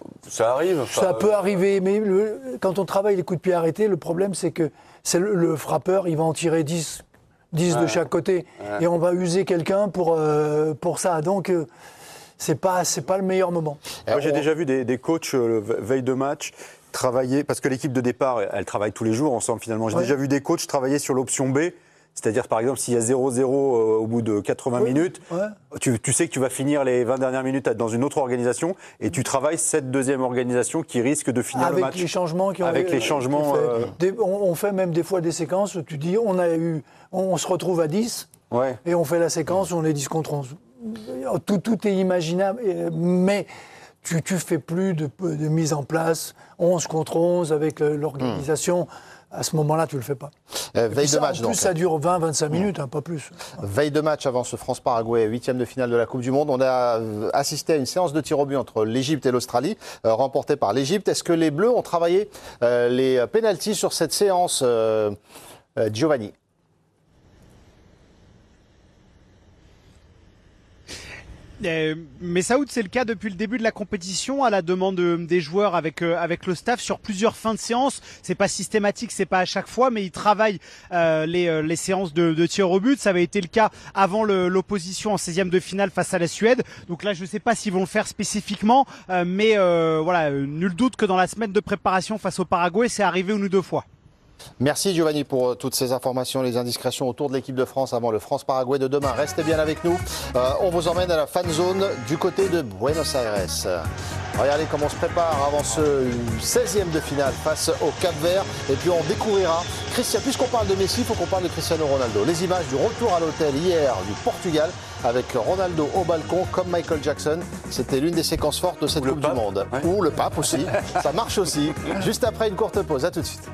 Ça arrive. Enfin, ça peut arriver, mais le, quand on travaille les coups de pied arrêtés, le problème c'est que c'est le, le frappeur, il va en tirer dix, dix ouais. de chaque côté, ouais. et on va user quelqu'un pour, euh, pour ça. Donc, euh, c'est pas, c'est pas le meilleur moment. Moi, j'ai on... déjà vu des, des coachs euh, veille de match travailler, parce que l'équipe de départ, elle travaille tous les jours ensemble finalement. J'ai ouais. déjà vu des coachs travailler sur l'option B. C'est-à-dire, par exemple, s'il y a zéro zéro euh, au bout de quatre-vingts oui, minutes, ouais. tu, tu sais que tu vas finir les vingt dernières minutes dans une autre organisation et tu travailles cette deuxième organisation qui risque de finir avec le match. Les changements qui ont avec les changements. Euh... Des, on, on fait même des fois des séquences où tu dis on, a eu, on, on se retrouve à dix ouais. et on fait la séquence où on est dix contre onze. Tout, tout est imaginable, mais tu ne fais plus de, de mise en place onze contre onze avec l'organisation. Mmh. À ce moment-là, tu ne le fais pas. Euh, veille ça, de match, en plus, donc. ça dure vingt à vingt-cinq minutes, hein, pas plus. Veille de match avant ce France-Paraguay, huitième de finale de la Coupe du Monde. On a assisté à une séance de tir au but entre l'Égypte et l'Australie, euh, remportée par l'Égypte. Est-ce que les Bleus ont travaillé euh, les pénaltys sur cette séance, euh, euh, Giovanni? Euh, mais Saoud, c'est le cas depuis le début de la compétition, à la demande des joueurs avec euh, avec le staff sur plusieurs fins de séance. C'est pas systématique, c'est pas à chaque fois, mais ils travaillent euh, les euh, les séances de, de tir au but. Ça avait été le cas avant le, l'opposition en seizième de finale face à la Suède. Donc là, je sais pas s'ils vont le faire spécifiquement, euh, mais euh, voilà, nul doute que dans la semaine de préparation face au Paraguay, c'est arrivé une ou deux fois. Merci Giovanni pour toutes ces informations, les indiscrétions autour de l'équipe de France avant le France-Paraguay de demain. Restez bien avec nous. Euh, on vous emmène à la fan zone du côté de Buenos Aires. Regardez comment on se prépare avant ce seizième de finale face au Cap-Vert. Et puis on découvrira, Christian, puisqu'on parle de Messi, il faut qu'on parle de Cristiano Ronaldo. Les images du retour à l'hôtel hier du Portugal avec Ronaldo au balcon comme Michael Jackson. C'était l'une des séquences fortes de cette Coupe du Monde. Ouais. Ou le pape aussi. Ça marche aussi. Juste après une courte pause. À tout de suite.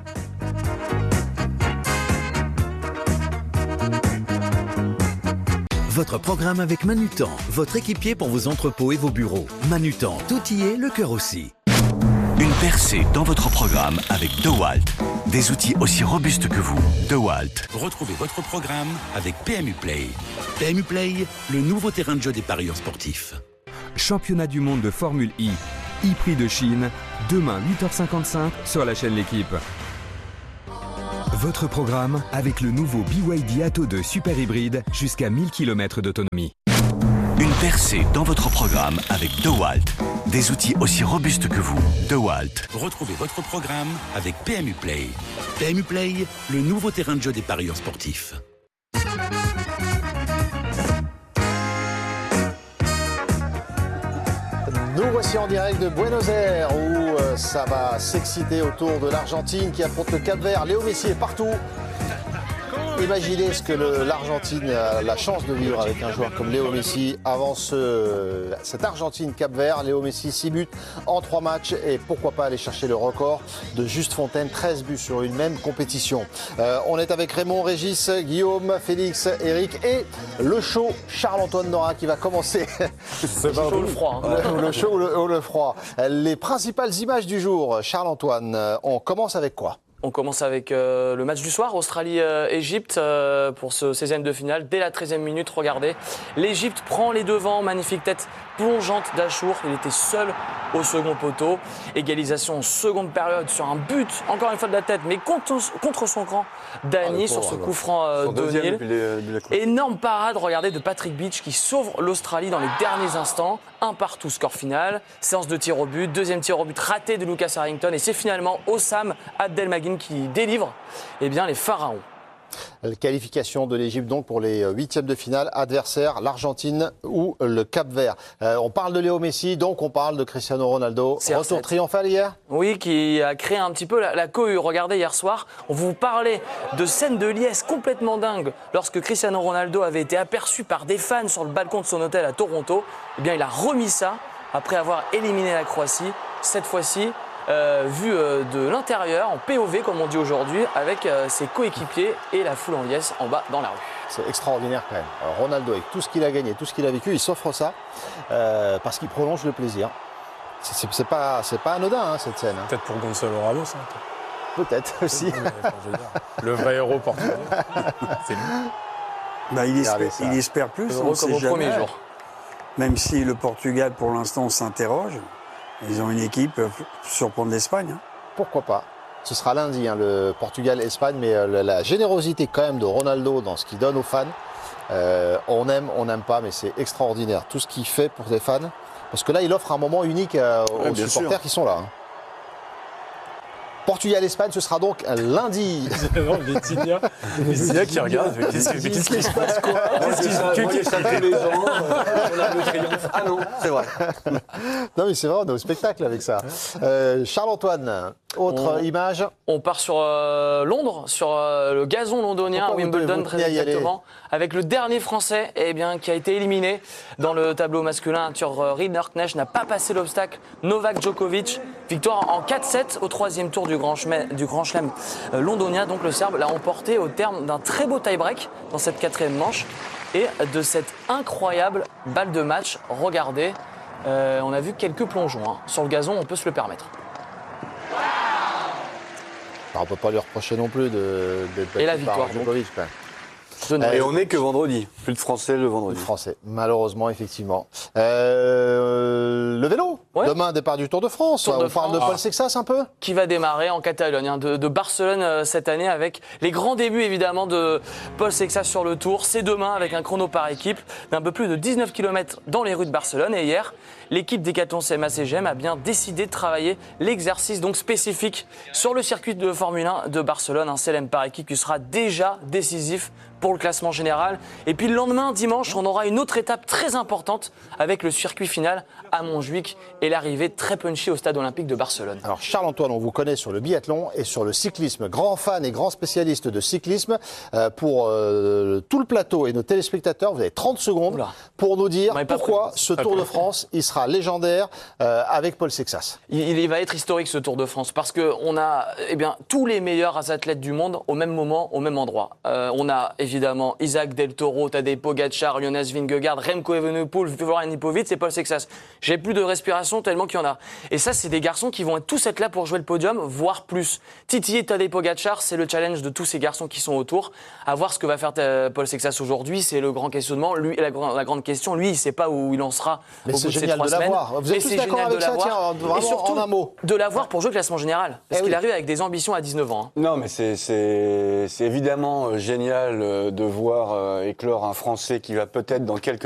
Votre programme avec Manutan, votre équipier pour vos entrepôts et vos bureaux. Manutan, tout y est, le cœur aussi. Une percée dans votre programme avec DeWalt. Des outils aussi robustes que vous. DeWalt. Retrouvez votre programme avec P M U Play. P M U Play, le nouveau terrain de jeu des parieurs sportifs. Championnat du monde de Formule I. E-Prix de Chine. Demain, huit heures cinquante-cinq sur la chaîne L'équipe. Votre programme avec le nouveau B Y D Atto deux Super Hybride jusqu'à mille kilomètres d'autonomie. Une percée dans votre programme avec DeWalt. Des outils aussi robustes que vous. DeWalt. Retrouvez votre programme avec P M U Play. P M U Play, le nouveau terrain de jeu des parieurs sportifs. Nous voici en direct de Buenos Aires où euh, ça va s'exciter autour de l'Argentine qui affronte le Cap-Vert. Léo Messi est partout. Imaginez ce que le- l'Argentine a la chance de vivre avec un joueur comme Léo Messi. Avant ce, cette Argentine-Cap-Vert, Léo Messi, six buts en trois matchs et pourquoi pas aller chercher le record de Juste Fontaine, treize buts sur une même compétition. Euh, on est avec Raymond, Régis, Guillaume, Félix, Eric et le show Charles-Antoine Nora qui va commencer. C'est chaud ou le froid. hein. Le, le chaud ou le, ou le froid. Les principales images du jour, Charles-Antoine, euh, on commence avec quoi? On commence avec euh, le match du soir, Australie-Égypte, euh, pour ce seizième de finale. Dès la treizième minute, regardez, l'Égypte prend les devants, magnifique tête plongeante d'Achour. Il était seul au second poteau. Égalisation en seconde période sur un but, encore une fois de la tête, mais contre, contre son camp, Dany, Ah, le sur pauvre, ce alors. coup franc euh, Son deuxième d'O'Neill. depuis les- depuis la coupe. Énorme parade, regardez, de Patrick Beach qui sauve l'Australie dans les derniers instants. Un partout, score final. Séance de tir au but. Deuxième tir au but raté de Lucas Harrington. Et c'est finalement Osam Abdelmagin qui délivre eh bien, les Pharaons. Qualification de l'Égypte donc pour les huitièmes de finale, adversaire l'Argentine ou le Cap-Vert. Euh, on parle de Léo Messi, donc on parle de Cristiano Ronaldo. C R sept. Retour triomphal hier. Oui, qui a créé un petit peu la, la cohue. Regardez, hier soir, on vous parlait de scènes de liesse complètement dingues lorsque Cristiano Ronaldo avait été aperçu par des fans sur le balcon de son hôtel à Toronto. Eh bien, il a remis ça après avoir éliminé la Croatie. Cette fois-ci, euh, vu euh, de l'intérieur, en P O V comme on dit aujourd'hui, avec euh, ses coéquipiers et la foule en liesse en bas dans la rue. C'est extraordinaire quand même. Alors, Ronaldo, avec tout ce qu'il a gagné, tout ce qu'il a vécu, il s'offre ça euh, parce qu'il prolonge le plaisir. C'est- C'est c'est pas, c'est pas anodin hein, cette scène. hein. Peut-être pour Gonçalo Ramos. hein. Peut-être aussi. Enfin, je veux dire, le vrai héros portugais. C'est lui. Bah, il, Regardez espère, ça. il espère plus, on Heureux ne sait comme au jamais. premier jour. Même si le Portugal, pour l'instant, s'interroge, ils ont une équipe euh, pour surprendre l'Espagne. hein. Pourquoi pas? Ce sera lundi, hein, le Portugal-Espagne, mais euh, la, la générosité quand même de Ronaldo dans ce qu'il donne aux fans, euh, on aime, on n'aime pas, mais c'est extraordinaire. Tout ce qu'il fait pour les fans, parce que là, il offre un moment unique euh, aux Ouais, bien supporters sûr. qui sont là. hein. Portugal-Espagne, ce sera donc lundi. Non, Vitinha, Vitinha qui regarde. mais Qu'est-ce qui qu'est-ce qui se passe quoi Moi, je dis ça, moi, je dis ça tous les ans. euh, On a le triomphe. Ah non, c'est vrai. Non, mais c'est vrai, on est au spectacle avec ça. Euh, Charles-Antoine, autre On- image. On part sur euh, Londres, sur euh, le gazon londonien, Pourquoi vous Wimbledon vous très tenez à y aller exactement, avec le dernier Français eh bien, qui a été éliminé dans le tableau masculin. Arthur euh, Rinderknecht n'a pas passé l'obstacle. Novak Djokovic, victoire en quatre sept au troisième tour du Grand Chelem, du Grand Chelem euh, londonien. Donc le Serbe l'a emporté au terme d'un très beau tie-break dans cette quatrième manche et de cette incroyable balle de match. Regardez, euh, on a vu quelques plongeons hein. Sur le gazon, on peut se le permettre. Alors, on ne peut pas lui reprocher non plus de- d'être Et la battu par victoire, donc. Djokovic, quand même. Donnez. Et on n'est que vendredi. Plus de Français le vendredi. Français, malheureusement, effectivement. Euh, le vélo. Ouais. Demain, départ du Tour de France. Tour de On parle de France. Paul Sexas un peu. Qui va démarrer en Catalogne, hein, de, de Barcelone euh, cette année, avec les grands débuts évidemment de Paul Sexas sur le Tour. C'est demain avec un chrono par équipe d'un peu plus de dix-neuf kilomètres dans les rues de Barcelone. Et hier, l'équipe Decathlon C M A C G M a bien décidé de travailler l'exercice donc spécifique sur le circuit de Formule un de Barcelone, un C L M par équipe qui sera déjà décisif pour le classement général. Et puis le lendemain, dimanche, on aura une autre étape très importante avec le circuit final à Montjuic et l'arrivée très punchy au stade olympique de Barcelone. Alors Charles-Antoine, on vous connaît sur le biathlon et sur le cyclisme. Grand fan et grand spécialiste de cyclisme. Euh, pour euh, tout le plateau et nos téléspectateurs, vous avez trente secondes Oula. pour nous dire On m'avait pas pourquoi prévenu. ce Tour de France, il sera légendaire euh, avec Paul Sexas. Il, il va être historique ce Tour de France parce qu'on a eh bien, tous les meilleurs athlètes du monde au même moment, au même endroit. Euh, on a évidemment Isaac Del Toro, Tadej Pogacar, Jonas Vingegaard, Remco Evenepoel, Florian Ippovic et Paul Sexas. J'ai plus de respiration garçons tellement qu'il y en a. Et ça, c'est des garçons qui vont tous être là pour jouer le podium, voire plus. Titi et Tadej Pogacar, c'est le challenge de tous ces garçons qui sont autour. À voir ce que va faire euh, Paul Sexas aujourd'hui, c'est le grand questionnement. Lui, la, la grande question, lui, il ne sait pas où il en sera Mais au bout de ces génial trois de semaines. l'avoir. Vous êtes tous d'accord avec ça, tiens, vraiment et surtout, en un mot. de l'avoir pour jouer le classement général. Parce eh qu'il oui. arrive avec des ambitions à dix-neuf ans. Hein. Non, mais c'est, c'est, c'est évidemment génial de voir éclore un Français qui va peut-être dans quelques